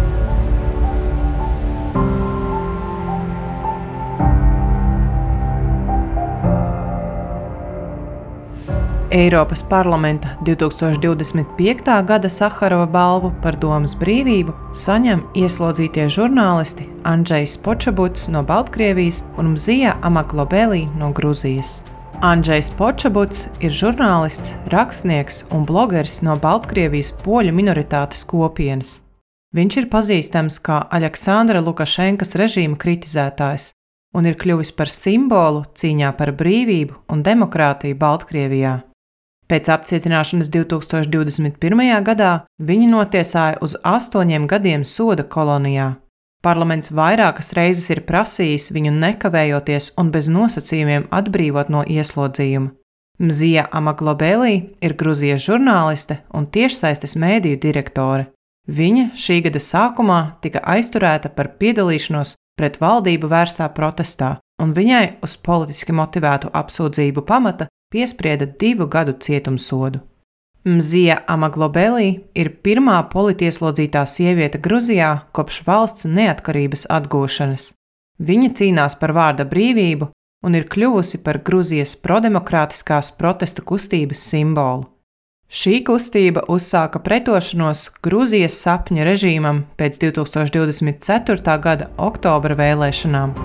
Eiropas parlamenta du tūkstoši divdesmit piekta gada Saharova balvu par domas brīvību saņem ieslodzītie žurnālisti Andžejs Počabuts no Baltkrievijas un Mzija Amaglobeli no Gruzijas. Andžejs Počabuts ir žurnālists, rakstnieks un blogeris no Baltkrievijas poļu minoritātes kopienas. Viņš ir pazīstams kā Aleksandra Lukašenkas režīma kritizētājs un ir kļuvis par simbolu cīņā par brīvību un demokrātiju Baltkrievijā. Pēc apcietināšanas du tūkstoši divdesmit pirmajā gadā viņi notiesāja uz astoņiem gadiem soda kolonijā. Parlaments vairākas reizes ir prasījis viņu nekavējoties un bez nosacījumiem atbrīvot no ieslodzījuma. Mzija Amaglobeli ir Gruzijas žurnāliste un tiešsaistes mēdīju direktore. Viņa šī gada sākumā tika aizturēta par piedalīšanos pret valdību vērstā protestā, un viņai uz politiski motivētu apsūdzību pamata piesprieda divu gadu cietumsodu. Mzija Amaglobeli ir pirmā politieslodzītā sieviete Gruzijā kopš valsts neatkarības atgūšanas. Viņa cīnās par vārda brīvību un ir kļuvusi par Gruzijas prodemokrātiskās protestu kustības simbolu. Šī kustība uzsāka pretošanos Grūzijas sapņa režīmam pēc divi tūkstoši divdesmit ceturtā gada oktobra vēlēšanām.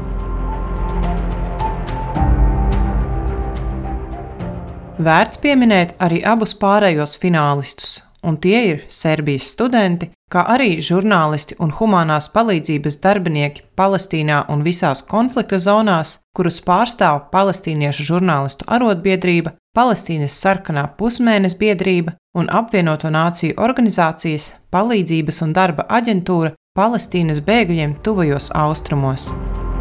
Vērts pieminēt arī abus pārējos finālistus, un tie ir Serbijas studenti, kā arī žurnālisti un humanās palīdzības darbinieki Palestīnā un visās konflikta zonās, kurus pārstāv Palestīniešu žurnālistu arotbiedrība, Palestīnas sarkanā pusmēnes biedrība un apvienoto nāciju organizācijas palīdzības un darba aģentūra Palestīnas bēgļiem tuvajos austrumos.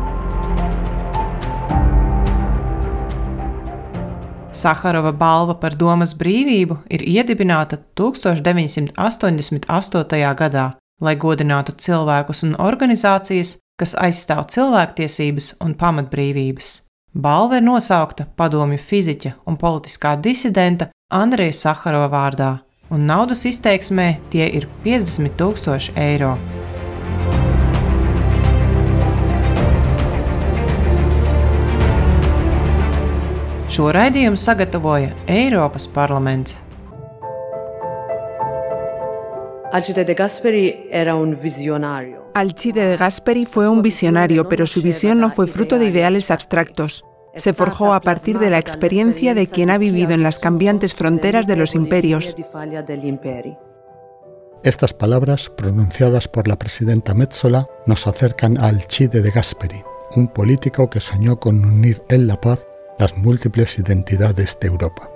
Saharova balva par domas brīvību ir iedibināta tūkstoš deviņsimt astoņdesmit astotajā gadā, lai godinātu cilvēkus un organizācijas, kas aizstāv cilvēktiesības un pamatbrīvības. Balva ir nosaukta padomju fiziķa un politiskā disidenta Andreja Saharova vārdā, un naudas izteiksmē tie ir piecdesmit tūkstoši eiro. Šo raidījumu sagatavoja Eiropas parlaments. Alcide de Gasperi era un visionario. Alcide de Gasperi fue un visionario, pero su visión no fue fruto de ideales abstractos. Se forjó a partir de la experiencia de quien ha vivido en las cambiantes fronteras de los imperios. Estas palabras, pronunciadas por la presidenta Metsola, nos acercan a Alcide de Gasperi, un político que soñó con unir en la paz las múltiples identidades de Europa.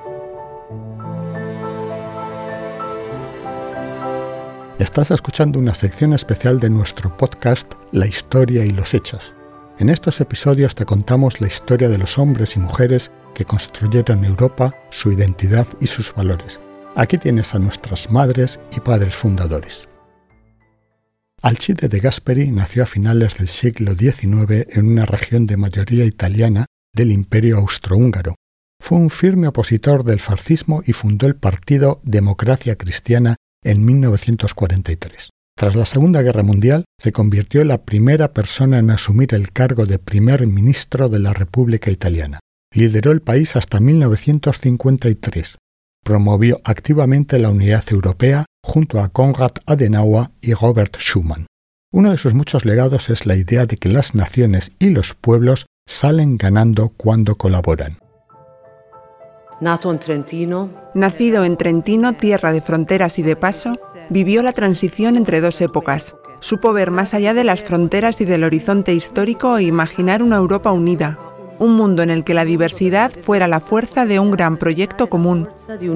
Estás escuchando una sección especial de nuestro podcast La historia y los hechos. En estos episodios te contamos la historia de los hombres y mujeres que construyeron Europa, su identidad y sus valores. Aquí tienes a nuestras madres y padres fundadores. Alcide de Gasperi nació a finales del siglo diecinueve en una región de mayoría italiana del Imperio Austrohúngaro. Fue un firme opositor del fascismo y fundó el partido Democracia Cristiana en mil novecientos cuarenta y tres. Tras la Segunda Guerra Mundial, se convirtió en la primera persona en asumir el cargo de primer ministro de la República Italiana. Lideró el país hasta mil novecientos cincuenta y tres. Promovió activamente la unidad europea junto a Konrad Adenauer y Robert Schuman. Uno de sus muchos legados es la idea de que las naciones y los pueblos salen ganando cuando colaboran. Nato en Trentino. Nacido en Trentino, tierra de fronteras y de paso, vivió la transición entre dos épocas. Supo ver más allá de las fronteras y del horizonte histórico e imaginar una Europa unida, un mundo en el que la diversidad fuera la fuerza de un gran proyecto común.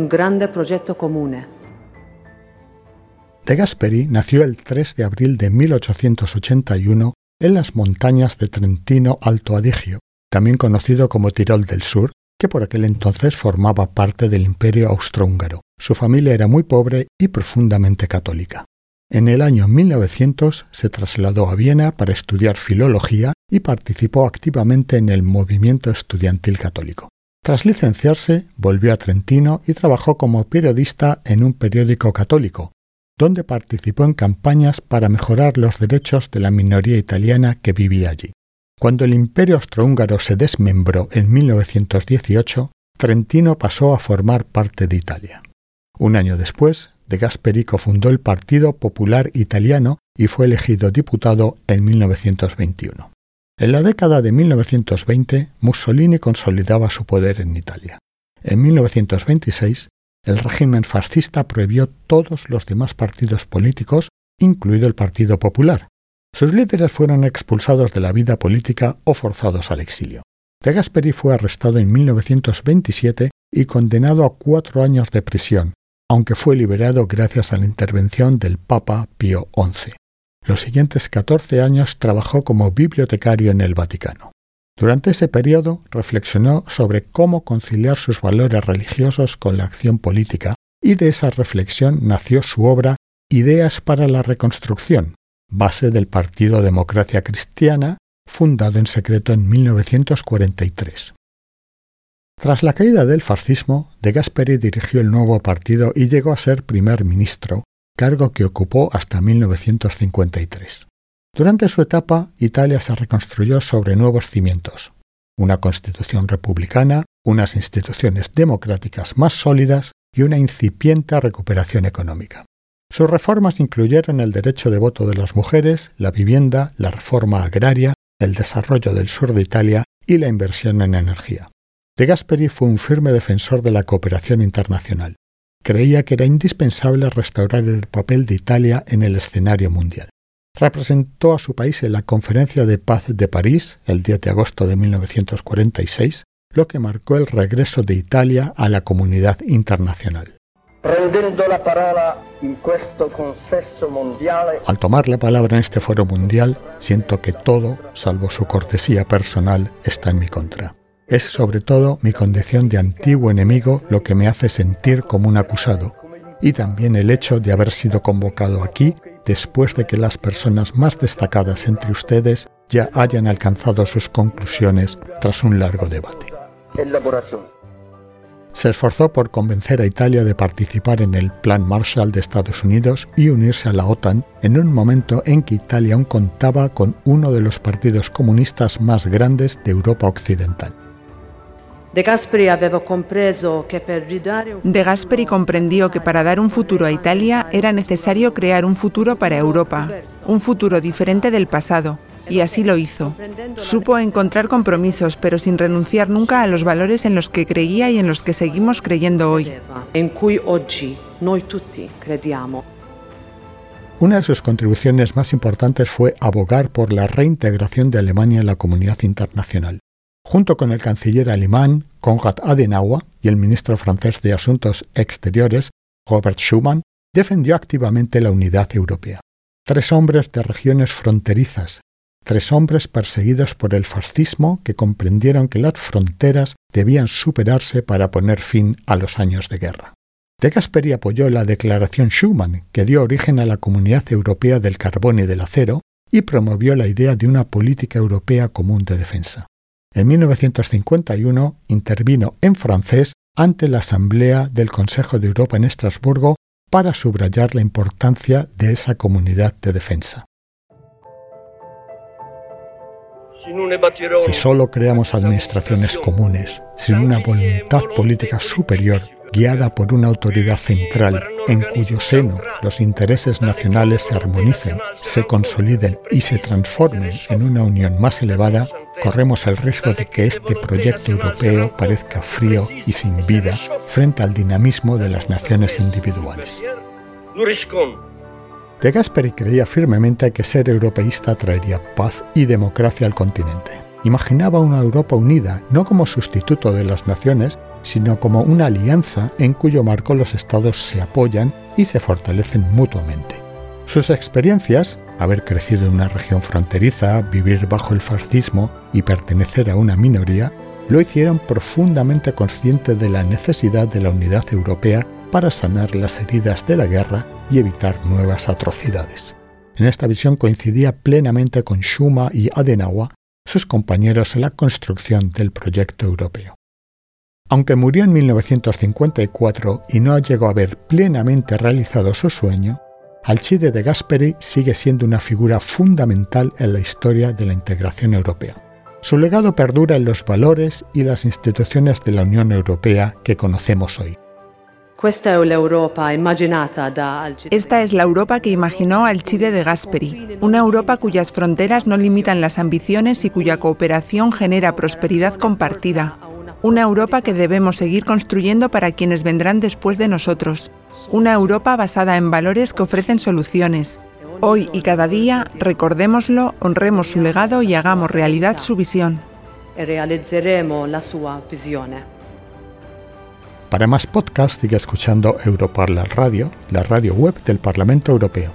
De Gasperi nació el tres de abril de mil ochocientos ochenta y uno en las montañas de Trentino Alto Adigio, también conocido como Tirol del Sur, que por aquel entonces formaba parte del Imperio Austrohúngaro. Su familia era muy pobre y profundamente católica. En el año mil novecientos se trasladó a Viena para estudiar filología y participó activamente en el movimiento estudiantil católico. Tras licenciarse, volvió a Trentino y trabajó como periodista en un periódico católico, donde participó en campañas para mejorar los derechos de la minoría italiana que vivía allí. Cuando el Imperio Austrohúngaro se desmembró en mil novecientos dieciocho, Trentino pasó a formar parte de Italia. Un año después, De Gasperi cofundó el Partido Popular Italiano y fue elegido diputado en mil novecientos veintiuno. En la década de mil novecientos veinte, Mussolini consolidaba su poder en Italia. En mil novecientos veintiséis, el régimen fascista prohibió todos los demás partidos políticos, incluido el Partido Popular. Sus líderes fueron expulsados de la vida política o forzados al exilio. De Gasperi fue arrestado en mil novecientos veintisiete y condenado a cuatro años de prisión, aunque fue liberado gracias a la intervención del Papa Pío once. Los siguientes catorce años trabajó como bibliotecario en el Vaticano. Durante ese periodo reflexionó sobre cómo conciliar sus valores religiosos con la acción política, y de esa reflexión nació su obra Ideas para la Reconstrucción, base del Partido Democracia Cristiana, fundado en secreto en mil novecientos cuarenta y tres. Tras la caída del fascismo, De Gasperi dirigió el nuevo partido y llegó a ser primer ministro, cargo que ocupó hasta mil novecientos cincuenta y tres. Durante su etapa, Italia se reconstruyó sobre nuevos cimientos: una constitución republicana, unas instituciones democráticas más sólidas y una incipiente recuperación económica. Sus reformas incluyeron el derecho de voto de las mujeres, la vivienda, la reforma agraria, el desarrollo del sur de Italia y la inversión en energía. De Gasperi fue un firme defensor de la cooperación internacional. Creía que era indispensable restaurar el papel de Italia en el escenario mundial. Representó a su país en la Conferencia de Paz de París el diez de agosto de mil novecientos cuarenta y seis, lo que marcó el regreso de Italia a la comunidad internacional. Al tomar la palabra en este foro mundial, siento que todo, salvo su cortesía personal, está en mi contra. Es sobre todo mi condición de antiguo enemigo lo que me hace sentir como un acusado, y también el hecho de haber sido convocado aquí después de que las personas más destacadas entre ustedes ya hayan alcanzado sus conclusiones tras un largo debate. Se esforzó por convencer a Italia de participar en el Plan Marshall de Estados Unidos y unirse a la OTAN en un momento en que Italia aún contaba con uno de los partidos comunistas más grandes de Europa Occidental. De Gasperi aveva compreso que per ridare un De Gasperi comprendió que para dar un futuro a Italia era necesario crear un futuro para Europa, un futuro diferente del pasado, y así lo hizo. Supo encontrar compromisos, pero sin renunciar nunca a los valores en los que creía y en los que seguimos creyendo hoy. in cui oggi noi tutti crediamo. Una de sus contribuciones más importantes fue abogar por la reintegración de Alemania en la comunidad internacional. Junto con el canciller alemán Konrad Adenauer y el ministro francés de Asuntos Exteriores Robert Schuman, defendió activamente la unidad europea. Tres hombres de regiones fronterizas, tres hombres perseguidos por el fascismo que comprendieron que las fronteras debían superarse para poner fin a los años de guerra. De Gasperi apoyó la Declaración Schuman, que dio origen a la Comunidad Europea del Carbón y del Acero, y promovió la idea de una política europea común de defensa. En mil novecientos cincuenta y uno intervino en francés ante la Asamblea del Consejo de Europa en Estrasburgo para subrayar la importancia de esa comunidad de defensa. Si solo creamos administraciones comunes, sin una voluntad política superior, guiada por una autoridad central, en cuyo seno los intereses nacionales se armonicen, se consoliden y se transformen en una unión más elevada, corremos el riesgo de que este proyecto europeo parezca frío y sin vida frente al dinamismo de las naciones individuales. De Gasperi creía firmemente que ser europeísta traería paz y democracia al continente. Imaginaba una Europa unida, no como sustituto de las naciones, sino como una alianza en cuyo marco los estados se apoyan y se fortalecen mutuamente. Sus experiencias, haber crecido en una región fronteriza, vivir bajo el fascismo y pertenecer a una minoría, lo hicieron profundamente consciente de la necesidad de la unidad europea para sanar las heridas de la guerra y evitar nuevas atrocidades. En esta visión coincidía plenamente con Schuman y Adenauer, sus compañeros en la construcción del proyecto europeo. Aunque murió en mil novecientos cincuenta y cuatro y no llegó a ver plenamente realizado su sueño, Alcide de Gasperi sigue siendo una figura fundamental en la historia de la integración europea. Su legado perdura en los valores y las instituciones de la Unión Europea que conocemos hoy. Esta es la Europa que imaginó Alcide de Gasperi, una Europa cuyas fronteras no limitan las ambiciones y cuya cooperación genera prosperidad compartida. Una Europa que debemos seguir construyendo para quienes vendrán después de nosotros. Una Europa basada en valores que ofrecen soluciones. Hoy y cada día, recordémoslo, honremos su legado y hagamos realidad su visión. Para más podcasts sigue escuchando Europarla Radio, la radio web del Parlamento Europeo.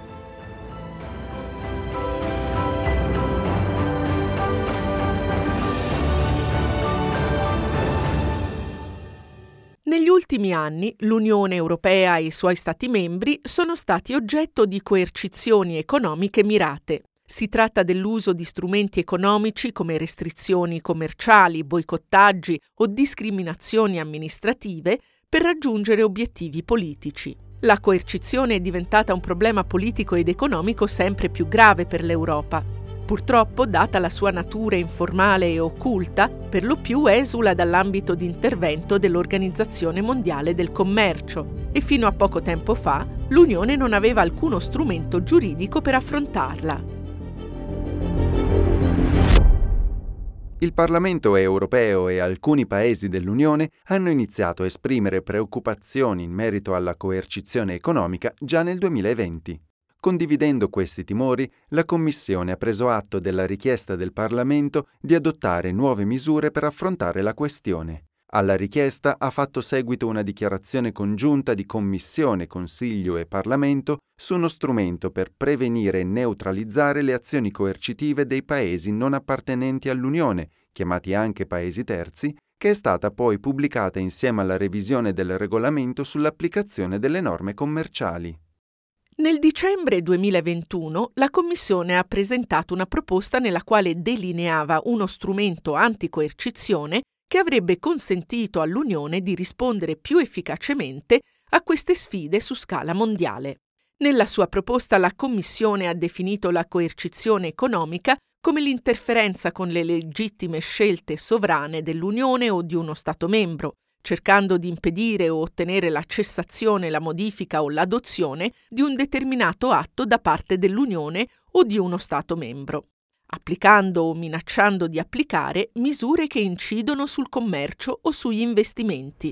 Negli ultimi anni l'Unione Europea e i suoi Stati membri sono stati oggetto di coercizioni economiche mirate. Si tratta dell'uso di strumenti economici come restrizioni commerciali, boicottaggi o discriminazioni amministrative per raggiungere obiettivi politici. La coercizione è diventata un problema politico ed economico sempre più grave per l'Europa. Purtroppo, data la sua natura informale e occulta, per lo più esula dall'ambito di intervento dell'Organizzazione Mondiale del Commercio e fino a poco tempo fa l'Unione non aveva alcuno strumento giuridico per affrontarla. Il Parlamento europeo e alcuni paesi dell'Unione hanno iniziato a esprimere preoccupazioni in merito alla coercizione economica già nel duemilaventi. Condividendo questi timori, la Commissione ha preso atto della richiesta del Parlamento di adottare nuove misure per affrontare la questione. Alla richiesta ha fatto seguito una dichiarazione congiunta di Commissione, Consiglio e Parlamento su uno strumento per prevenire e neutralizzare le azioni coercitive dei paesi non appartenenti all'Unione, chiamati anche paesi terzi, che è stata poi pubblicata insieme alla revisione del regolamento sull'applicazione delle norme commerciali. Nel dicembre duemilaventuno la Commissione ha presentato una proposta nella quale delineava uno strumento anticoercizione che avrebbe consentito all'Unione di rispondere più efficacemente a queste sfide su scala mondiale. Nella sua proposta la Commissione ha definito la coercizione economica come l'interferenza con le legittime scelte sovrane dell'Unione o di uno Stato membro, cercando di impedire o ottenere la cessazione, la modifica o l'adozione di un determinato atto da parte dell'Unione o di uno Stato membro, applicando o minacciando di applicare misure che incidono sul commercio o sugli investimenti.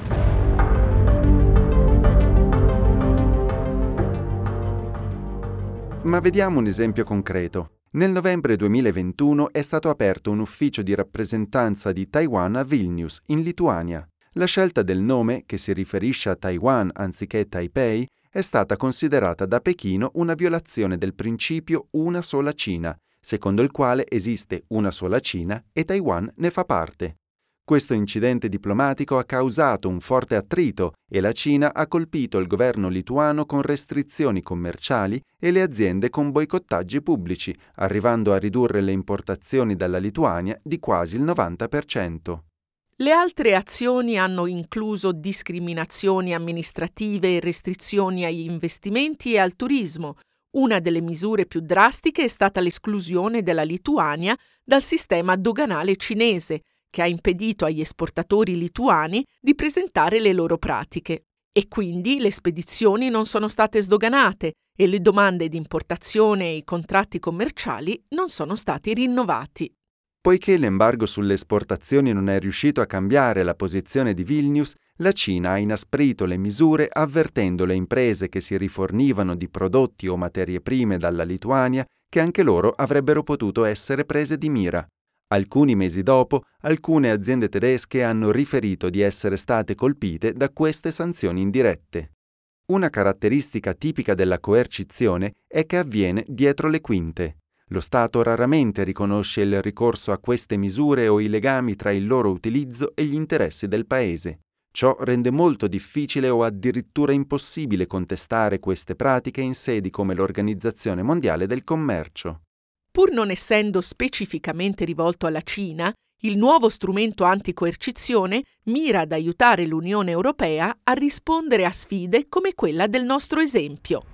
Ma vediamo un esempio concreto. Nel novembre duemilaventuno è stato aperto un ufficio di rappresentanza di Taiwan a Vilnius, in Lituania. La scelta del nome, che si riferisce a Taiwan anziché Taipei, è stata considerata da Pechino una violazione del principio una sola Cina, secondo il quale esiste una sola Cina e Taiwan ne fa parte. Questo incidente diplomatico ha causato un forte attrito e la Cina ha colpito il governo lituano con restrizioni commerciali e le aziende con boicottaggi pubblici, arrivando a ridurre le importazioni dalla Lituania di quasi il novanta per cento. Le altre azioni hanno incluso discriminazioni amministrative e restrizioni agli investimenti e al turismo. Una delle misure più drastiche è stata l'esclusione della Lituania dal sistema doganale cinese, che ha impedito agli esportatori lituani di presentare le loro pratiche. E quindi le spedizioni non sono state sdoganate e le domande di importazione e i contratti commerciali non sono stati rinnovati. Poiché l'embargo sulle esportazioni non è riuscito a cambiare la posizione di Vilnius, la Cina ha inasprito le misure avvertendo le imprese che si rifornivano di prodotti o materie prime dalla Lituania che anche loro avrebbero potuto essere prese di mira. Alcuni mesi dopo, alcune aziende tedesche hanno riferito di essere state colpite da queste sanzioni indirette. Una caratteristica tipica della coercizione è che avviene dietro le quinte. Lo Stato raramente riconosce il ricorso a queste misure o i legami tra il loro utilizzo e gli interessi del Paese. Ciò rende molto difficile o addirittura impossibile contestare queste pratiche in sedi come l'Organizzazione Mondiale del Commercio. Pur non essendo specificamente rivolto alla Cina, il nuovo strumento anticoercizione mira ad aiutare l'Unione Europea a rispondere a sfide come quella del nostro esempio.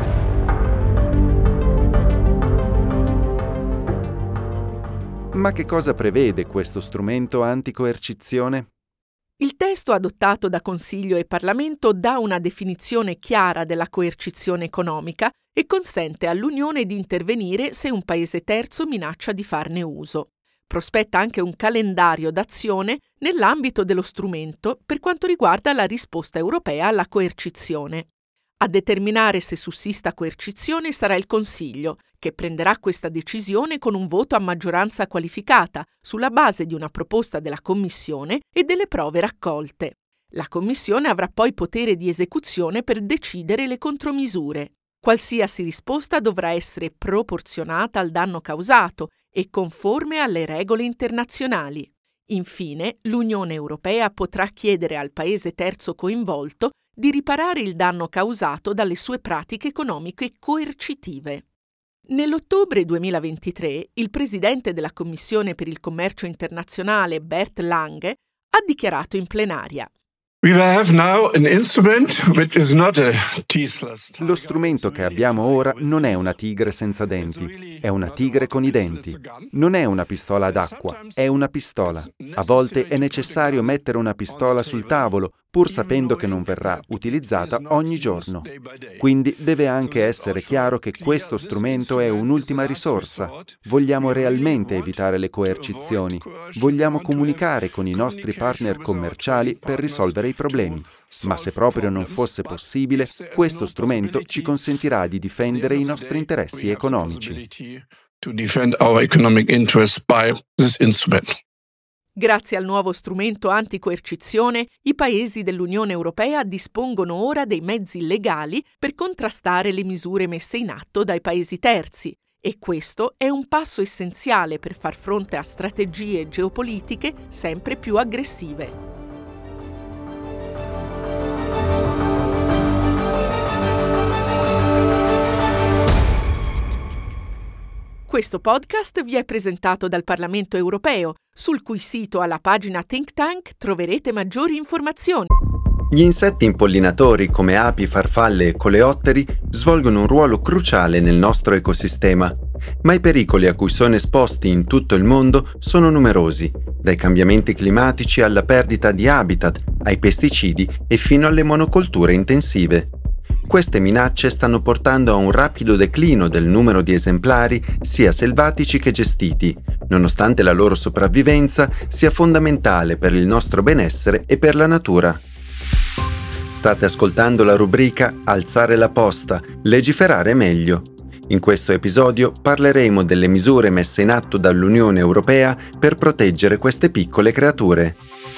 Ma che cosa prevede questo strumento anticoercizione? Il testo adottato da Consiglio e Parlamento dà una definizione chiara della coercizione economica e consente all'Unione di intervenire se un paese terzo minaccia di farne uso. Prospetta anche un calendario d'azione nell'ambito dello strumento per quanto riguarda la risposta europea alla coercizione. A determinare se sussista coercizione sarà il Consiglio, che prenderà questa decisione con un voto a maggioranza qualificata sulla base di una proposta della Commissione e delle prove raccolte. La Commissione avrà poi potere di esecuzione per decidere le contromisure. Qualsiasi risposta dovrà essere proporzionata al danno causato e conforme alle regole internazionali. Infine, l'Unione Europea potrà chiedere al paese terzo coinvolto di riparare il danno causato dalle sue pratiche economiche coercitive. Nell'ottobre duemilaventitré, il presidente della Commissione per il commercio internazionale Bert Lange ha dichiarato in plenaria: Lo strumento che abbiamo ora non è una tigre senza denti, è una tigre con i denti. Non è una pistola ad acqua, è una pistola. A volte è necessario mettere una pistola sul tavolo, pur sapendo che non verrà utilizzata ogni giorno. Quindi deve anche essere chiaro che questo strumento è un'ultima risorsa. Vogliamo realmente evitare le coercizioni. Vogliamo comunicare con i nostri partner commerciali per risolvere i problemi. Ma se proprio non fosse possibile, questo strumento ci consentirà di difendere i nostri interessi economici. Grazie al nuovo strumento anticoercizione, i paesi dell'Unione Europea dispongono ora dei mezzi legali per contrastare le misure messe in atto dai paesi terzi. E questo è un passo essenziale per far fronte a strategie geopolitiche sempre più aggressive. Questo podcast vi è presentato dal Parlamento Europeo, sul cui sito alla pagina Think Tank troverete maggiori informazioni. Gli insetti impollinatori come api, farfalle e coleotteri svolgono un ruolo cruciale nel nostro ecosistema, ma i pericoli a cui sono esposti in tutto il mondo sono numerosi, dai cambiamenti climatici alla perdita di habitat, ai pesticidi e fino alle monocolture intensive. Queste minacce stanno portando a un rapido declino del numero di esemplari sia selvatici che gestiti, nonostante la loro sopravvivenza sia fondamentale per il nostro benessere e per la natura. State ascoltando la rubrica Alzare la posta, legiferare meglio. In questo episodio parleremo delle misure messe in atto dall'Unione Europea per proteggere queste piccole creature.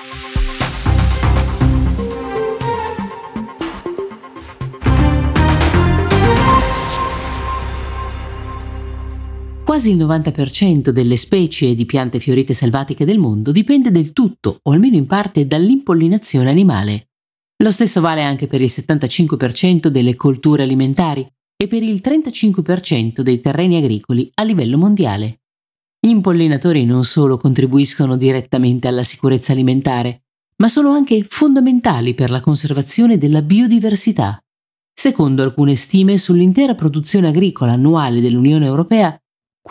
Quasi il novanta per cento delle specie di piante fiorite selvatiche del mondo dipende del tutto, o almeno in parte, dall'impollinazione animale. Lo stesso vale anche per il settantacinque per cento delle colture alimentari e per il trentacinque per cento dei terreni agricoli a livello mondiale. Gli impollinatori non solo contribuiscono direttamente alla sicurezza alimentare, ma sono anche fondamentali per la conservazione della biodiversità. Secondo alcune stime, sull'intera produzione agricola annuale dell'Unione Europea,